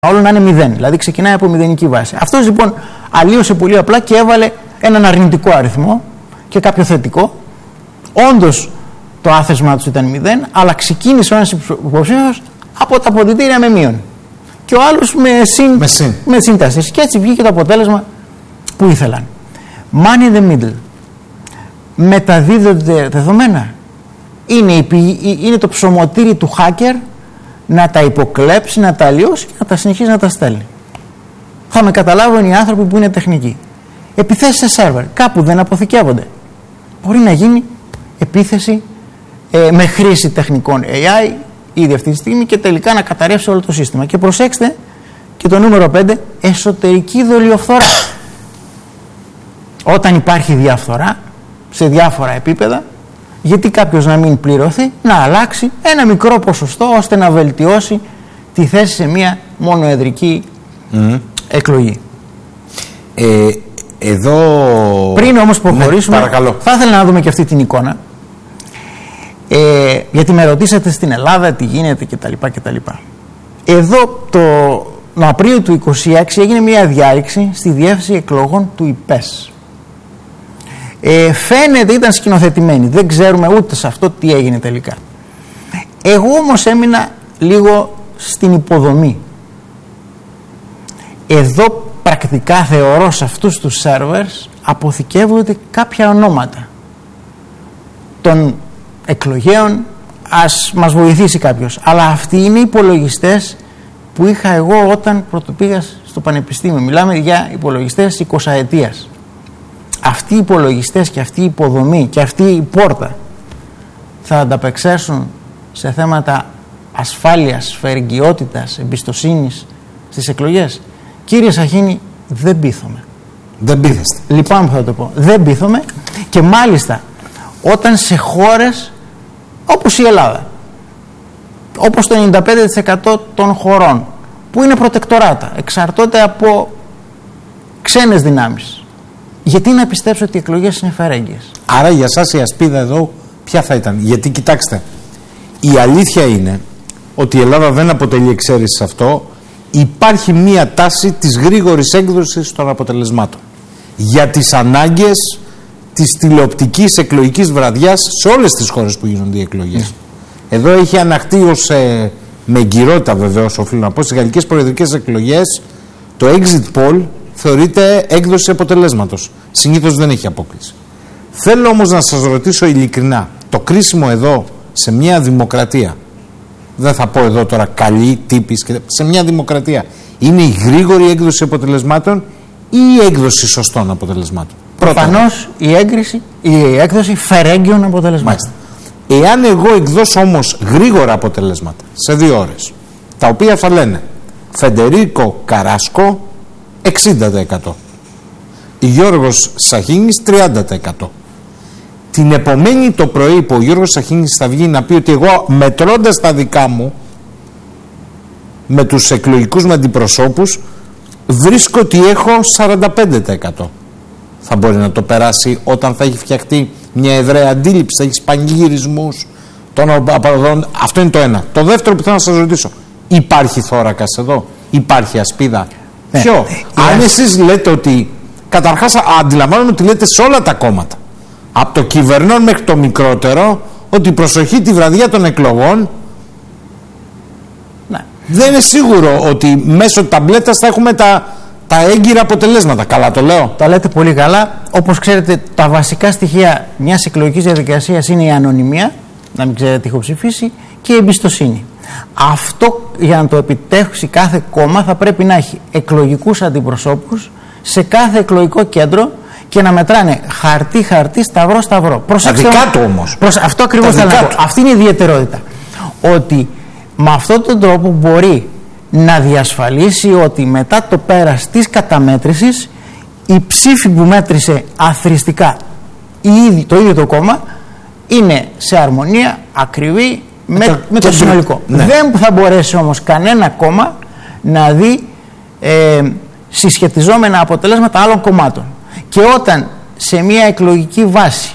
όλο να είναι 0, δηλαδή ξεκινάει από μηδενική βάση. Αυτός λοιπόν αλλίωσε πολύ απλά και έβαλε έναν αρνητικό αριθμό και κάποιο θετικό. Όντως το άθεσμα του ήταν 0, αλλά ξεκίνησε ο ένας υποψήφιος από τα αποδυτήρια με μείον και ο άλλος με συν 4, και έτσι βγήκε το αποτέλεσμα που ήθελαν. Man in the middle. Μεταδίδονται δεδομένα. Είναι το ψωμοτήρι του hacker να τα υποκλέψει, να τα αλλοιώσει και να τα συνεχίσει να τα στέλνει. Θα με καταλάβουν οι άνθρωποι που είναι τεχνικοί. Επιθέσεις σε σερβερ, κάπου δεν αποθηκεύονται. Μπορεί να γίνει επίθεση με χρήση τεχνικών AI ήδη αυτή τη στιγμή και τελικά να καταρρεύσει όλο το σύστημα. Και προσέξτε και το νούμερο 5, εσωτερική δολιοφθορά. Όταν υπάρχει διαφθορά σε διάφορα επίπεδα, γιατί κάποιος να μην πληρωθεί, να αλλάξει ένα μικρό ποσοστό ώστε να βελτιώσει τη θέση σε μία μονοεδρική εκλογή. Εδώ... Πριν όμως προχωρήσουμε, ναι, θα ήθελα να δούμε και αυτή την εικόνα, γιατί με ρωτήσατε στην Ελλάδα τι γίνεται κτλ. Εδώ το Απρίλιο του 26 έγινε μια διάρρηξη στη διεύθυνση εκλογών του ΙΠΕΣ. Φαίνεται ήταν σκηνοθετημένη, δεν ξέρουμε ούτε σε αυτό τι έγινε τελικά. Εγώ όμως έμεινα λίγο στην υποδομή. Εδώ πρακτικά θεωρώ σε αυτούς τους σερβερς αποθηκεύονται κάποια ονόματα των εκλογέων, ας μας βοηθήσει κάποιος, αλλά αυτοί είναι οι υπολογιστές που είχα εγώ όταν πρωτοπήγα στο πανεπιστήμιο. Μιλάμε για υπολογιστές 20ετίας. Αυτοί οι υπολογιστές και αυτή η υποδομή και αυτή η πόρτα θα ανταπεξέλθουν σε θέματα ασφάλειας, φερεγγιότητας, εμπιστοσύνης στις εκλογές? Κύριε Σαχίνη, δεν πείθομαι. Δεν πείθεστε? Λυπάμαι που θα το πω. Δεν πείθομαι, και μάλιστα όταν σε χώρες όπως η Ελλάδα, όπως το 95% των χωρών που είναι προτεκτοράτα, εξαρτώνται από ξένες δυνάμεις, γιατί να πιστέψω ότι οι εκλογές είναι φερέγγιες? Άρα για σας η ασπίδα εδώ ποια θα ήταν? Γιατί κοιτάξτε, η αλήθεια είναι ότι η Ελλάδα δεν αποτελεί εξαίρεση σε αυτό. Υπάρχει μία τάση της γρήγορης έκδοσης των αποτελεσμάτων για τις ανάγκες της τηλεοπτικής εκλογικής βραδιάς σε όλες τις χώρες που γίνονται οι εκλογές. Εδώ έχει αναχτεί ως με εγκυρότητα, βεβαίως οφείλω να πω, στις γαλλικές προεδρικές εκλογές το exit poll θεωρείται έκδοση αποτελέσματος. Συνήθως δεν έχει απόκληση. Θέλω όμως να σας ρωτήσω ειλικρινά, το κρίσιμο εδώ σε μια δημοκρατία, δεν θα πω εδώ τώρα καλή τύπης, σε μια δημοκρατία, είναι η γρήγορη έκδοση αποτελεσμάτων ή η έκδοση σωστών αποτελεσμάτων? Προφανώς η έκδοση φερέγγιων αποτελεσμάτων. Μάλιστα. Εάν εγώ εκδώσω όμως γρήγορα αποτελέσματα σε 2 ώρες, τα οποία θα λένε Φεντερίκο Καράσκο 60%, Γιώργος Σαχίνης 30%, την επομένη το πρωί που ο Γιώργος Σαχίνης θα βγει να πει ότι εγώ, μετρώντας τα δικά μου με τους εκλογικούς με αντιπροσώπους, βρίσκω ότι έχω 45%. Θα μπορεί να το περάσει όταν θα έχει φτιαχτεί μια ευραία αντίληψη, θα έχει πανηγυρισμούς των απαροδών? Αυτό είναι το ένα. Το δεύτερο που θέλω να σας ρωτήσω, υπάρχει θώρακας εδώ? Υπάρχει ασπίδα? Ποιο? Αν εσείς λέτε ότι, καταρχάς αντιλαμβάνομαι ότι λέτε σε όλα τα κόμματα, από το κυβερνών μέχρι το μικρότερο, ότι προσοχή τη βραδιά των εκλογών, δεν είναι σίγουρο ότι μέσω ταμπλέτας θα έχουμε τα έγκυρα αποτελέσματα. Καλά το λέω? Τα λέτε πολύ καλά. Όπως ξέρετε, τα βασικά στοιχεία μιας εκλογικής διαδικασίας είναι η ανωνυμία, να μην ξέρετε τι έχω ψηφίσει, και η εμπιστοσύνη. Αυτό, για να το επιτεύξει κάθε κόμμα, θα πρέπει να έχει εκλογικούς αντιπροσώπους σε κάθε εκλογικό κέντρο και να μετράνε χαρτί-χαρτί, σταυρό-σταυρό. Τα δικά του όμως. Αυτό ακριβώς θέλω να πω. Αυτή είναι η ιδιαιτερότητα. Ότι με αυτόν τον τρόπο μπορεί να διασφαλίσει ότι μετά το πέρας της καταμέτρησης η ψήφη που μέτρησε αθροιστικά το ίδιο το κόμμα είναι σε αρμονία, ακριβή με το συνολικό. Ναι. Δεν θα μπορέσει όμως κανένα κόμμα να δει συσχετιζόμενα αποτελέσματα άλλων κομμάτων. Και όταν σε μια εκλογική βάση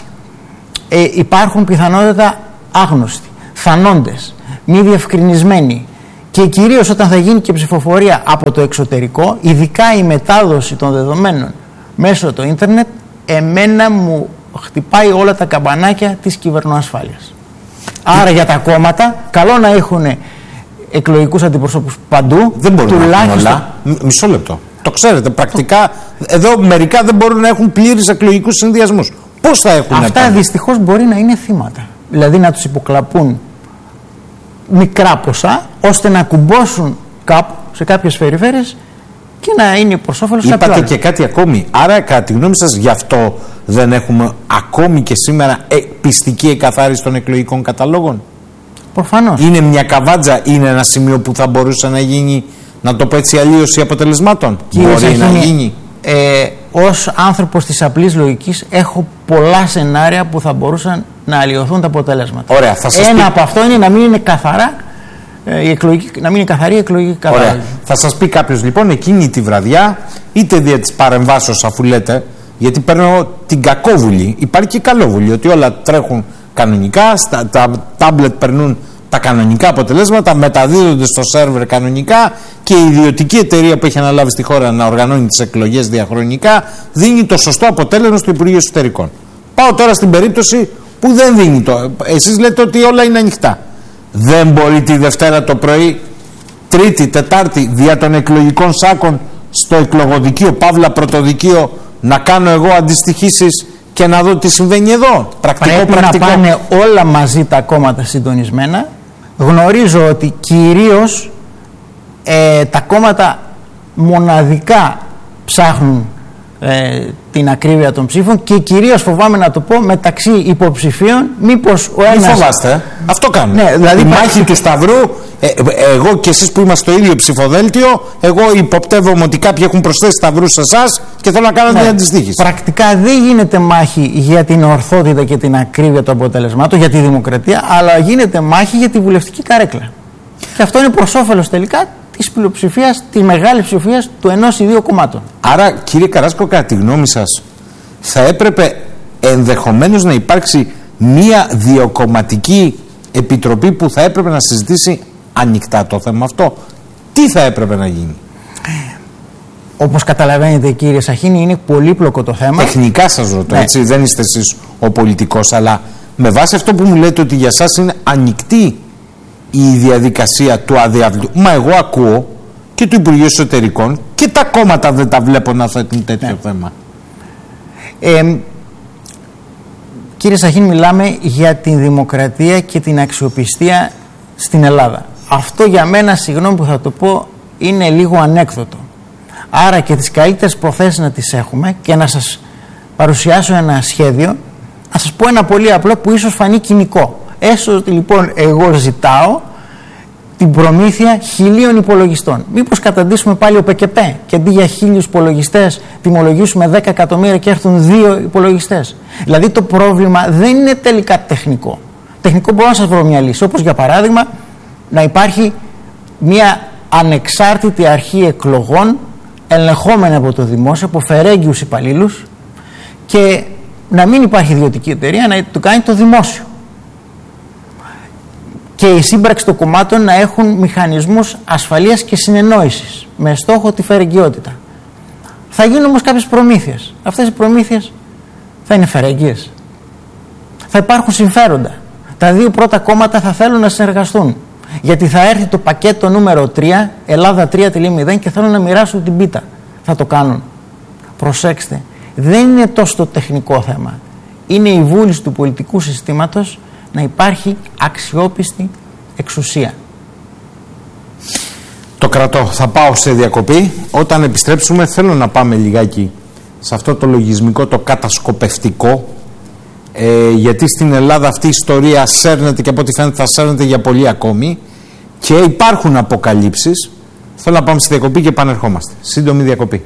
υπάρχουν πιθανότητα άγνωστοι, θανόντες, μη διευκρινισμένοι και κυρίως όταν θα γίνει και ψηφοφορία από το εξωτερικό, ειδικά η μετάδοση των δεδομένων μέσω του ίντερνετ, εμένα μου χτυπάει όλα τα καμπανάκια της κυβερνοασφάλειας. Άρα για τα κόμματα, καλό να έχουν εκλογικούς αντιπροσώπους παντού. Δεν μπορούν να έχουν όλα. Μισό λεπτό. Το ξέρετε, πρακτικά εδώ μερικά δεν μπορούν να έχουν πλήρεις εκλογικούς συνδυασμούς. Πώς θα έχουν αυτά δυστυχώς μπορεί να είναι θύματα. Δηλαδή να τους υποκλαπούν μικρά ποσά, ώστε να κουμπώσουν κάπου σε κάποιες περιφέρειες και να είναι προς όφελος κάποιου άλλου. Είπατε και κάτι ακόμη. Άρα, κατά τη γνώμη σας, γι' αυτό δεν έχουμε ακόμη και σήμερα πιστική εκαθάριση των εκλογικών καταλόγων? Προφανώς. Είναι μια καβάτζα, είναι ένα σημείο που θα μπορούσε να γίνει, να το πω έτσι, αλλίωση αποτελεσμάτων? Μπορεί να γίνει. Ως άνθρωπος της απλής λογικής έχω πολλά σενάρια που θα μπορούσαν να αλλοιωθούν τα αποτελέσματα. Ωραία, θα σας ένα από αυτό είναι να μην είναι καθαρά να μην είναι καθαρή η εκλογική κατάλογη. Ωραία. Θα σας πει κάποιος λοιπόν εκείνη τη βραδιά, είτε δια της παρεμβάσεως, αφού λέτε, γιατί παίρνω την κακόβουλη, υπάρχει και καλόβουλη, ότι όλα τρέχουν κανονικά, τα τάμπλετ περνούν τα κανονικά αποτελέσματα, μεταδίδονται στο σερβερ κανονικά και η ιδιωτική εταιρεία που έχει αναλάβει στη χώρα να οργανώνει τις εκλογές διαχρονικά δίνει το σωστό αποτέλεσμα στο Υπουργείο Εσωτερικών. Πάω τώρα στην περίπτωση που δεν δίνει το. Εσείς λέτε ότι όλα είναι ανοιχτά. Δεν μπορεί τη Δευτέρα το πρωί, Τρίτη, Τετάρτη, δια των εκλογικών σάκων στο εκλογοδικείο, Παύλα Πρωτοδικείο, να κάνω εγώ αντιστοιχήσεις και να δω τι συμβαίνει εδώ? Πρέπει να πάνε όλα μαζί τα κόμματα συντονισμένα. Γνωρίζω ότι κυρίως τα κόμματα μοναδικά ψάχνουν την ακρίβεια των ψήφων και κυρίως, φοβάμαι να το πω, μεταξύ υποψηφίων, μήπως ο ένας... Μην φοβάστε, αυτό κάνουν. Ναι, δηλαδή η μάχη του Σταυρού, εγώ και εσείς που είμαστε στο ίδιο ψηφοδέλτιο, εγώ υποπτεύομαι ότι κάποιοι έχουν προσθέσει σταυρούς σε εσάς και θέλω να κάνω μια αντιστοίχηση. Πρακτικά δεν γίνεται μάχη για την ορθότητα και την ακρίβεια των αποτελεσμάτων, για τη δημοκρατία, αλλά γίνεται μάχη για τη βουλευτική καρέκλα. Και αυτό είναι προς όφελος τελικά της πλειοψηφίας, της μεγάλης ψηφίας του ενός ή δύο κομμάτων. Άρα, κύριε Καράσκο, κατά τη γνώμη σας, θα έπρεπε ενδεχομένως να υπάρξει μία διακομματική επιτροπή που θα έπρεπε να συζητήσει ανοιχτά το θέμα αυτό? Τι θα έπρεπε να γίνει? Όπως καταλαβαίνετε, κύριε Σαχίνη, είναι πολύπλοκο το θέμα. Τεχνικά σας ρωτώ, ναι. Έτσι, δεν είστε εσείς ο πολιτικός, αλλά με βάση αυτό που μου λέτε ότι για σας είναι ανοιχτή η διαδικασία του αδιαβλητού. Μα εγώ ακούω και του Υπουργείου Εσωτερικών και τα κόμματα δεν τα βλέπω να θέτουν τέτοιο θέμα. Κύριε Σαχίνη, μιλάμε για την δημοκρατία και την αξιοπιστία στην Ελλάδα. Αυτό για μένα, συγγνώμη που θα το πω, είναι λίγο ανέκδοτο. Άρα και τις καλύτερες προθέσεις να τις έχουμε και να σας παρουσιάσω ένα σχέδιο, να σας πω ένα πολύ απλό που ίσως φανεί κοινικό. Έστω ότι λοιπόν εγώ ζητάω την προμήθεια 1.000 υπολογιστών. Μήπως καταντήσουμε πάλι ο ΠΚΠ και αντί για 1.000 υπολογιστές τιμολογήσουμε 10 εκατομμύρια και έρθουν 2 υπολογιστές? Δηλαδή το πρόβλημα δεν είναι τελικά τεχνικό. Τεχνικό μπορώ να σας βρω μια λύση. Όπως για παράδειγμα να υπάρχει μια ανεξάρτητη αρχή εκλογών ελεγχόμενη από το δημόσιο, από φερέγγιους υπαλλήλους, και να μην υπάρχει ιδιωτική εταιρεία, να το κάνει το δημόσιο. Και η σύμπραξη των κομμάτων να έχουν μηχανισμούς ασφαλείας και συνεννόησης με στόχο τη φερεγγιότητα. Θα γίνουν όμως κάποιες προμήθειες. Αυτές οι προμήθειες θα είναι φερεγγίες. Θα υπάρχουν συμφέροντα. Τα δύο πρώτα κόμματα θα θέλουν να συνεργαστούν. Γιατί θα έρθει το πακέτο νούμερο 3, Ελλάδα 3.0, και θέλουν να μοιράσουν την πίτα. Θα το κάνουν. Προσέξτε, δεν είναι τόσο το τεχνικό θέμα. Είναι η βούληση του πολιτικού συστήματος να υπάρχει αξιόπιστη εξουσία. Το κρατώ. Θα πάω σε διακοπή. Όταν επιστρέψουμε θέλω να πάμε λιγάκι σε αυτό το λογισμικό, το κατασκοπευτικό, γιατί στην Ελλάδα αυτή η ιστορία σέρνεται και από ό,τι φαίνεται θα σέρνεται για πολύ ακόμη και υπάρχουν αποκαλύψεις. Θέλω να πάμε στη διακοπή και επανερχόμαστε. Σύντομη διακοπή.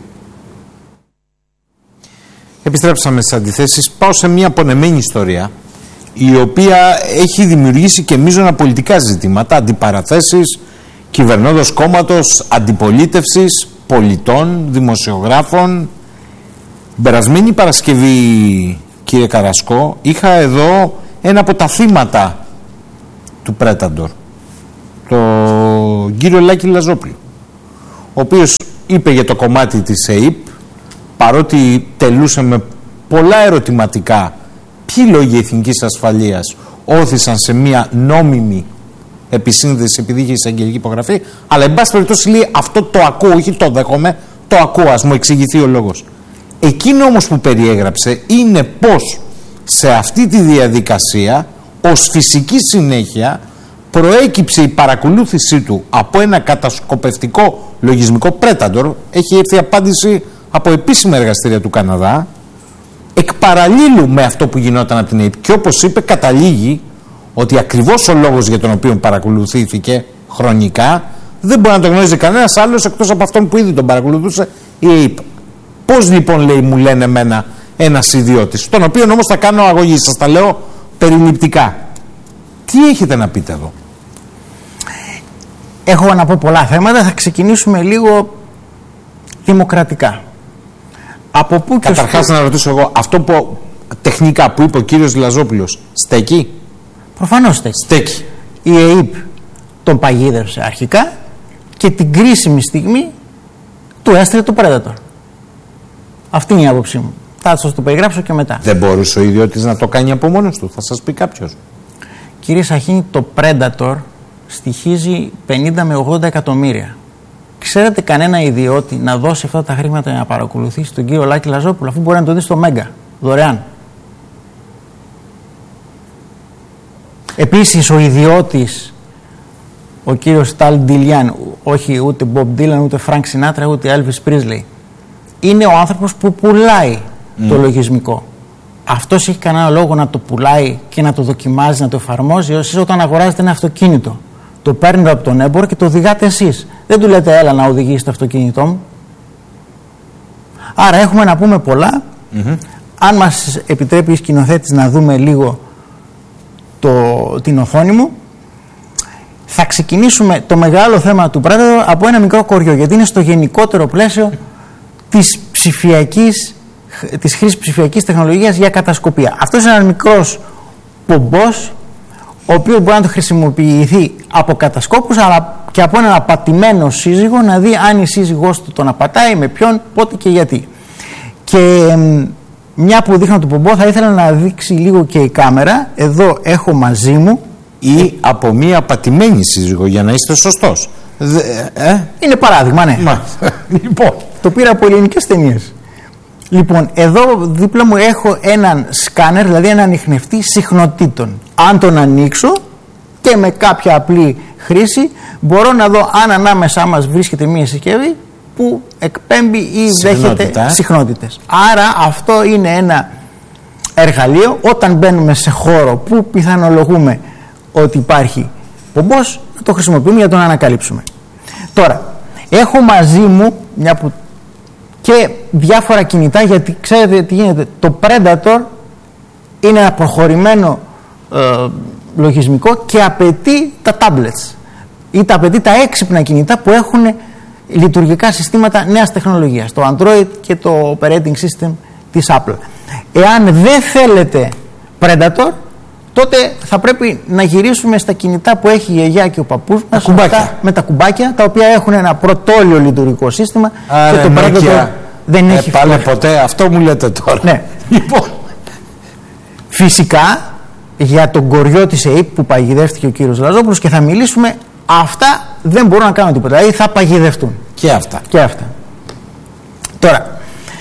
Επιστρέψαμε στις αντιθέσεις. Πάω σε μια πονεμένη ιστορία, η οποία έχει δημιουργήσει και μείζωνα πολιτικά ζητήματα, αντιπαραθέσεις κυβερνώντος κόμματος, αντιπολίτευσης, πολιτών, δημοσιογράφων. Περασμένη Παρασκευή, κύριε Καρασκό, είχα εδώ ένα από τα θύματα του Πρέταντορ, το κύριο Λάκη Λαζόπουλο, ο οποίος είπε για το κομμάτι της ΕΥΠ, παρότι τελούσε με πολλά ερωτηματικά ποιοι λόγοι εθνικής ασφαλείας όθησαν σε μια νόμιμη επισύνδεση επειδή είχε εισαγγελική υπογραφή, αλλά εν πάση περιπτώσει λέει αυτό το ακούω, όχι το δέχομαι, το ακούω, ας μου εξηγηθεί ο λόγος. Εκείνο όμως που περιέγραψε είναι πως σε αυτή τη διαδικασία ως φυσική συνέχεια προέκυψε η παρακολούθησή του από ένα κατασκοπευτικό λογισμικό Predator. Έχει έρθει απάντηση από επίσημα εργαστήρια του Καναδά, εκ παραλλήλου με αυτό που γινόταν από την ΑΕΠ, και όπως είπε καταλήγει ότι ακριβώς ο λόγος για τον οποίο παρακολουθήθηκε χρονικά δεν μπορεί να το γνωρίζει κανένας άλλος εκτός από αυτόν που ήδη τον παρακολουθούσε, η ΑΕΠ. Πώς λοιπόν, λέει, μου λένε εμένα ένας ιδιώτης, τον οποίο όμως θα κάνω αγωγή, σας τα λέω περιληπτικά. Τι έχετε να πείτε εδώ? Έχω να πω πολλά θέματα, θα ξεκινήσουμε λίγο δημοκρατικά. Από πού και καταρχάς να ρωτήσω εγώ, αυτό που τεχνικά που είπε ο κύριος Λαζόπουλος στέκει? Προφανώς στέκει. Η ΑΕΠ τον παγίδευσε αρχικά και την κρίσιμη στιγμή του έστειλε το Predator. Αυτή είναι η άποψή μου. Θα σας το περιγράψω και μετά. Δεν μπορούσε ο ιδιώτης να το κάνει από μόνος του? Θα σας πει κάποιος. Κύριε Σαχίνη, το Predator στοιχίζει 50 με 80 εκατομμύρια. Ξέρετε κανένα ιδιώτη να δώσει αυτά τα χρήματα για να παρακολουθήσει τον κύριο Λάκη Λαζόπουλο, αφού μπορεί να το δει στο Μέγκα, δωρεάν? Επίσης ο ιδιώτης, ο κύριος Ταλ Ντιλιάν, όχι ούτε Μπομπ Ντίλαν, ούτε Φρανκ Σινάτρα, ούτε Έλβις Πρίσλεϊ, είναι ο άνθρωπος που πουλάει το λογισμικό. Αυτός έχει κανένα λόγο να το πουλάει και να το δοκιμάζει, να το εφαρμόζει? Εσείς όταν αγοράζετε ένα αυτοκίνητο, το παίρνετε από τον έμπορο και το οδηγάτε εσείς. Δεν του λέτε έλα να οδηγήσει το αυτοκίνητό μου. Άρα έχουμε να πούμε πολλά. Αν μας επιτρέπει η σκηνοθέτης να δούμε λίγο την οθόνη μου, θα ξεκινήσουμε το μεγάλο θέμα του Predator από ένα μικρό κοριό, γιατί είναι στο γενικότερο πλαίσιο της χρήσης ψηφιακής τεχνολογίας για κατασκοπία. Αυτός είναι ένας μικρός πομπός, ο οποίος μπορεί να το χρησιμοποιηθεί από κατασκόπους αλλά και από έναν απατημένο σύζυγο, να δει αν η σύζυγός του τον απατάει, με ποιον, πότε και γιατί. Και μια που δείχνω το πομπό, θα ήθελα να δείξει λίγο και η κάμερα. Εδώ έχω μαζί μου, ή από μια απατημένη σύζυγο, για να είστε σωστός. Είναι παράδειγμα, ναι. Λοιπόν, το πήρα από ελληνικές ταινίες. Λοιπόν, εδώ δίπλα μου έχω έναν σκάνερ, δηλαδή έναν ανιχνευτή συχνοτήτων. Αν τον ανοίξω και με κάποια απλή χρήση μπορώ να δω αν ανάμεσά μας βρίσκεται μία συσκευή που εκπέμπει ή δέχεται συχνότητες. Άρα αυτό είναι ένα εργαλείο όταν μπαίνουμε σε χώρο που πιθανολογούμε ότι υπάρχει πομπός, να το χρησιμοποιούμε για να τον ανακαλύψουμε. Τώρα, έχω μαζί μου μια που και διάφορα κινητά, γιατί ξέρετε τι γίνεται. Το Predator είναι ένα προχωρημένο λογισμικό και απαιτεί τα tablets ή τα απαιτεί τα έξυπνα κινητά που έχουν λειτουργικά συστήματα νέας τεχνολογίας, το Android και το operating system της Apple. Εάν δεν θέλετε Predator, τότε θα πρέπει να γυρίσουμε στα κινητά που έχει η γιαγιά και ο παππούς μας, με τα κουμπάκια, τα οποία έχουν ένα πρωτόλιο λειτουργικό σύστημα. Άρα, και το Predator δεν έχει πάλι ποτέ, αυτό μου λέτε τώρα. Ναι. Λοιπόν. Φυσικά για τον κοριό της ΑΕΠ που παγιδεύτηκε ο κύριος Λαζόπουλος, και θα μιλήσουμε, αυτά δεν μπορούν να κάνουν τίποτα, δηλαδή θα παγιδευτούν. Και αυτά. Και αυτά. Τώρα,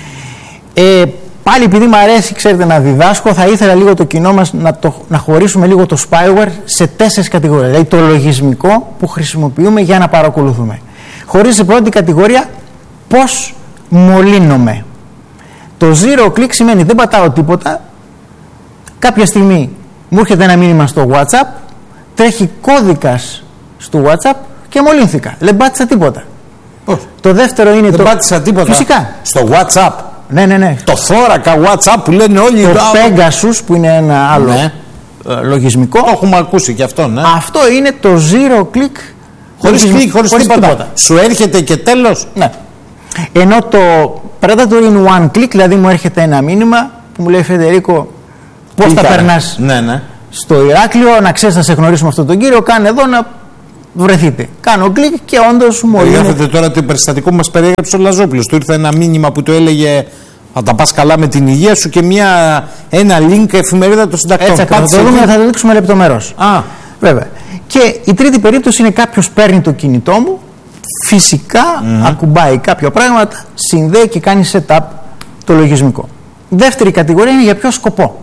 πάλι επειδή μου αρέσει, ξέρετε, να διδάσκω, θα ήθελα λίγο το κοινό μας να χωρίσουμε λίγο το spyware σε 4 κατηγορίες. Δηλαδή το λογισμικό που χρησιμοποιούμε για να παρακολουθούμε. Χωρίς σε πρώτη κατηγορία, πώς μολύνομαι. Το zero click σημαίνει δεν πατάω τίποτα, κάποια στιγμή μου έρχεται ένα μήνυμα στο WhatsApp, τρέχει κώδικας στο WhatsApp και μολύνθηκα. Δεν πάτησα τίποτα. Το δεύτερο είναι δεν πάτησα τίποτα. Φυσικά. Στο WhatsApp. Ναι. Το θώρακα WhatsApp που λένε όλοι. Το Pegasus που είναι ένα άλλο λογισμικό. Το έχουμε ακούσει και αυτό, ναι. Αυτό είναι το zero click. Χωρίς τίποτα. Σου έρχεται και τέλος. Ναι. Ενώ το Predator είναι one click, δηλαδή μου έρχεται ένα μήνυμα που μου λέει Φεντερίκο, πώς θα περνάς ναι. στο Ηράκλειο, να ξέρεις, να σε γνωρίσουμε αυτόν τον κύριο, κάνε εδώ να βρεθείτε. Κάνω κλικ και όντως μου Γράφετε τώρα το περιστατικό που μας περιέγραψε ο Λαζόπουλος. Του ήρθε ένα μήνυμα που του έλεγε θα τα πας καλά με την υγεία σου και ένα link εφημερίδα των συντακτών. Έτσι, θα το δούμε, θα το δείξουμε λεπτομερώς. Βέβαια. Και η τρίτη περίπτωση είναι κάποιος παίρνει το κινητό μου, φυσικά ακουμπάει κάποια πράγματα, συνδέει και κάνει setup το λογισμικό. Δεύτερη κατηγορία είναι για ποιο σκοπό.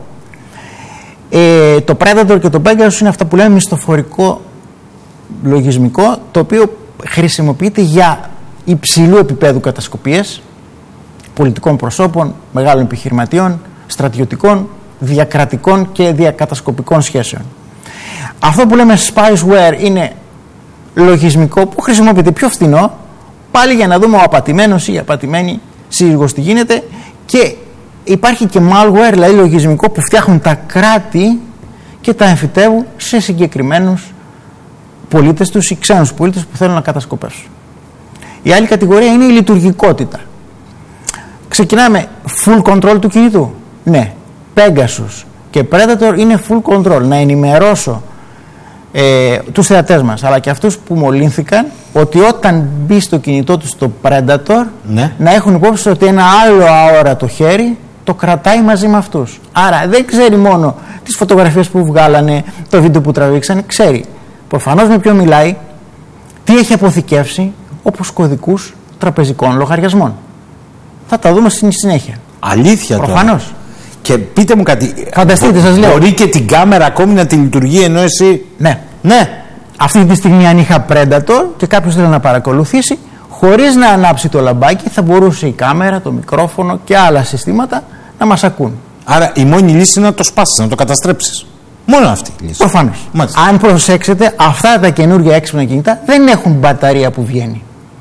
Το Predator και το Pegasus είναι αυτά που λέμε μισθοφορικό λογισμικό, το οποίο χρησιμοποιείται για υψηλού επίπεδου κατασκοπίες πολιτικών προσώπων, μεγάλων επιχειρηματιών, στρατιωτικών, διακρατικών και διακατασκοπικών σχέσεων. Αυτό που λέμε spyware είναι λογισμικό που χρησιμοποιείται πιο φθηνό, πάλι για να δούμε ο απατημένος ή η απατημένη σύζυγος τι γίνεται, και υπάρχει και malware, δηλαδή λογισμικό που φτιάχνουν τα κράτη και τα εμφυτεύουν σε συγκεκριμένους πολίτες τους ή ξένους πολίτες που θέλουν να κατασκοπεύσουν. Η άλλη κατηγορία είναι η λειτουργικότητα. Ξεκινάμε full control του κινητού. Ναι, Pegasus και Predator είναι full control. Να ενημερώσω τους θεατές μας αλλά και αυτούς που μολύνθηκαν ότι όταν μπει στο κινητό τους το Predator, να έχουν υπόψη ότι ένα άλλο αόρατο χέρι το κρατάει μαζί με αυτούς. Άρα δεν ξέρει μόνο τις φωτογραφίες που βγάλανε, το βίντεο που τραβήξανε, ξέρει προφανώς με ποιον μιλάει, τι έχει αποθηκεύσει, όπως κωδικούς τραπεζικών λογαριασμών. Θα τα δούμε στην συνέχεια. Αλήθεια τώρα. Προφανώς. Και πείτε μου κάτι. Φανταστείτε, σας λέω. Μπορεί και την κάμερα ακόμη να τη λειτουργεί ενώ εσύ. Ναι. Αυτή τη στιγμή αν είχα Predator και κάποιος θέλει να παρακολουθήσει, χωρίς να ανάψει το λαμπάκι, θα μπορούσε η κάμερα, το μικρόφωνο και άλλα συστήματα να μας ακούν. Άρα η μόνη λύση είναι να το σπάσεις, να το καταστρέψεις. Μόνο αυτή η λύση. Προφανώς. Αν προσέξετε, αυτά τα καινούργια έξυπνα κινητά δεν έχουν μπαταρία που βγαίνει.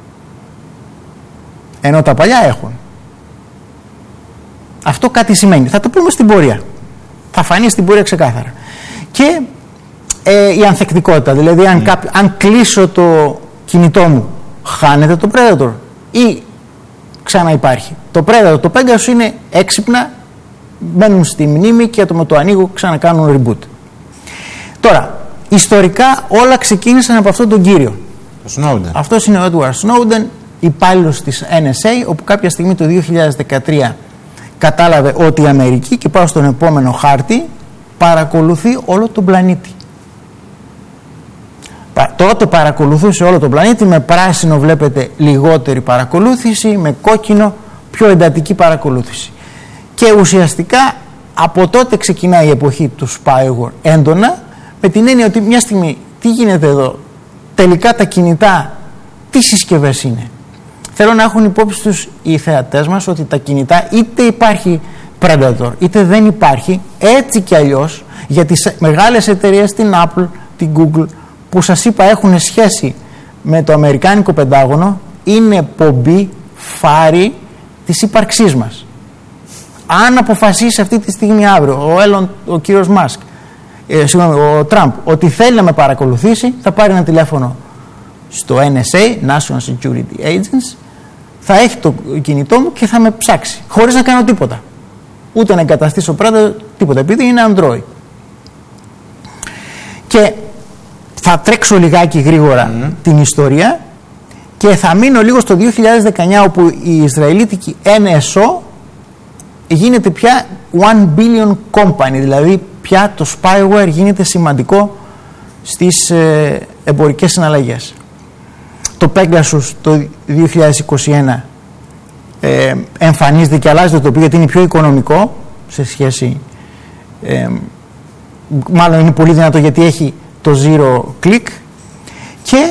Ενώ τα παλιά έχουν. Αυτό κάτι σημαίνει. Θα το πούμε στην πορεία. Θα φανεί στην πορεία ξεκάθαρα. Και η ανθεκτικότητα. Δηλαδή αν κλείσω το κινητό μου, χάνεται το Predator ή ξαναυπάρχει. Το Predator, το Pegasus είναι έξυπνα, μπαίνουν στη μνήμη και με το ανοίγω ξανακάνουν reboot. Τώρα, ιστορικά όλα ξεκίνησαν από αυτόν τον κύριο. Αυτός είναι ο Edward Snowden, υπάλληλος της NSA, όπου κάποια στιγμή το 2013 κατάλαβε ότι η Αμερική, και πάω στον επόμενο χάρτη, παρακολουθεί όλο τον πλανήτη. Τότε παρακολουθούσε όλο τον πλανήτη, με πράσινο βλέπετε λιγότερη παρακολούθηση, με κόκκινο πιο εντατική παρακολούθηση. Και ουσιαστικά από τότε ξεκινάει η εποχή του spyware έντονα, με την έννοια ότι μια στιγμή τι γίνεται εδώ, τελικά τα κινητά τι συσκευές είναι. Θέλω να έχουν υπόψη τους οι θεατές μας ότι τα κινητά είτε υπάρχει Predator είτε δεν υπάρχει, έτσι κι αλλιώς για τις μεγάλες εταιρείες, την Apple, την Google, που σας είπα έχουν σχέση με το Αμερικάνικο Πεντάγωνο, είναι πομπή, φάρη της ύπαρξής μας. Αν αποφασίσει αυτή τη στιγμή αύριο ο κύριος Μάσκ, ο Τραμπ, ότι θέλει να με παρακολουθήσει, θα πάρει ένα τηλέφωνο στο NSA, National Security Agency, θα έχει το κινητό μου και θα με ψάξει, χωρίς να κάνω τίποτα. Ούτε να εγκαταστήσω πράγματα, τίποτα, επειδή είναι Android. Και θα τρέξω λιγάκι γρήγορα την ιστορία και θα μείνω λίγο στο 2019, όπου η Ισραηλίτικη NSO γίνεται πια 1 billion company, δηλαδή πια το spyware γίνεται σημαντικό στις εμπορικές συναλλαγές. Το Pegasus το 2021 εμφανίζεται και αλλάζει το τοπίο, γιατί είναι πιο οικονομικό σε σχέση, μάλλον είναι πολύ δυνατό γιατί έχει το zero click, και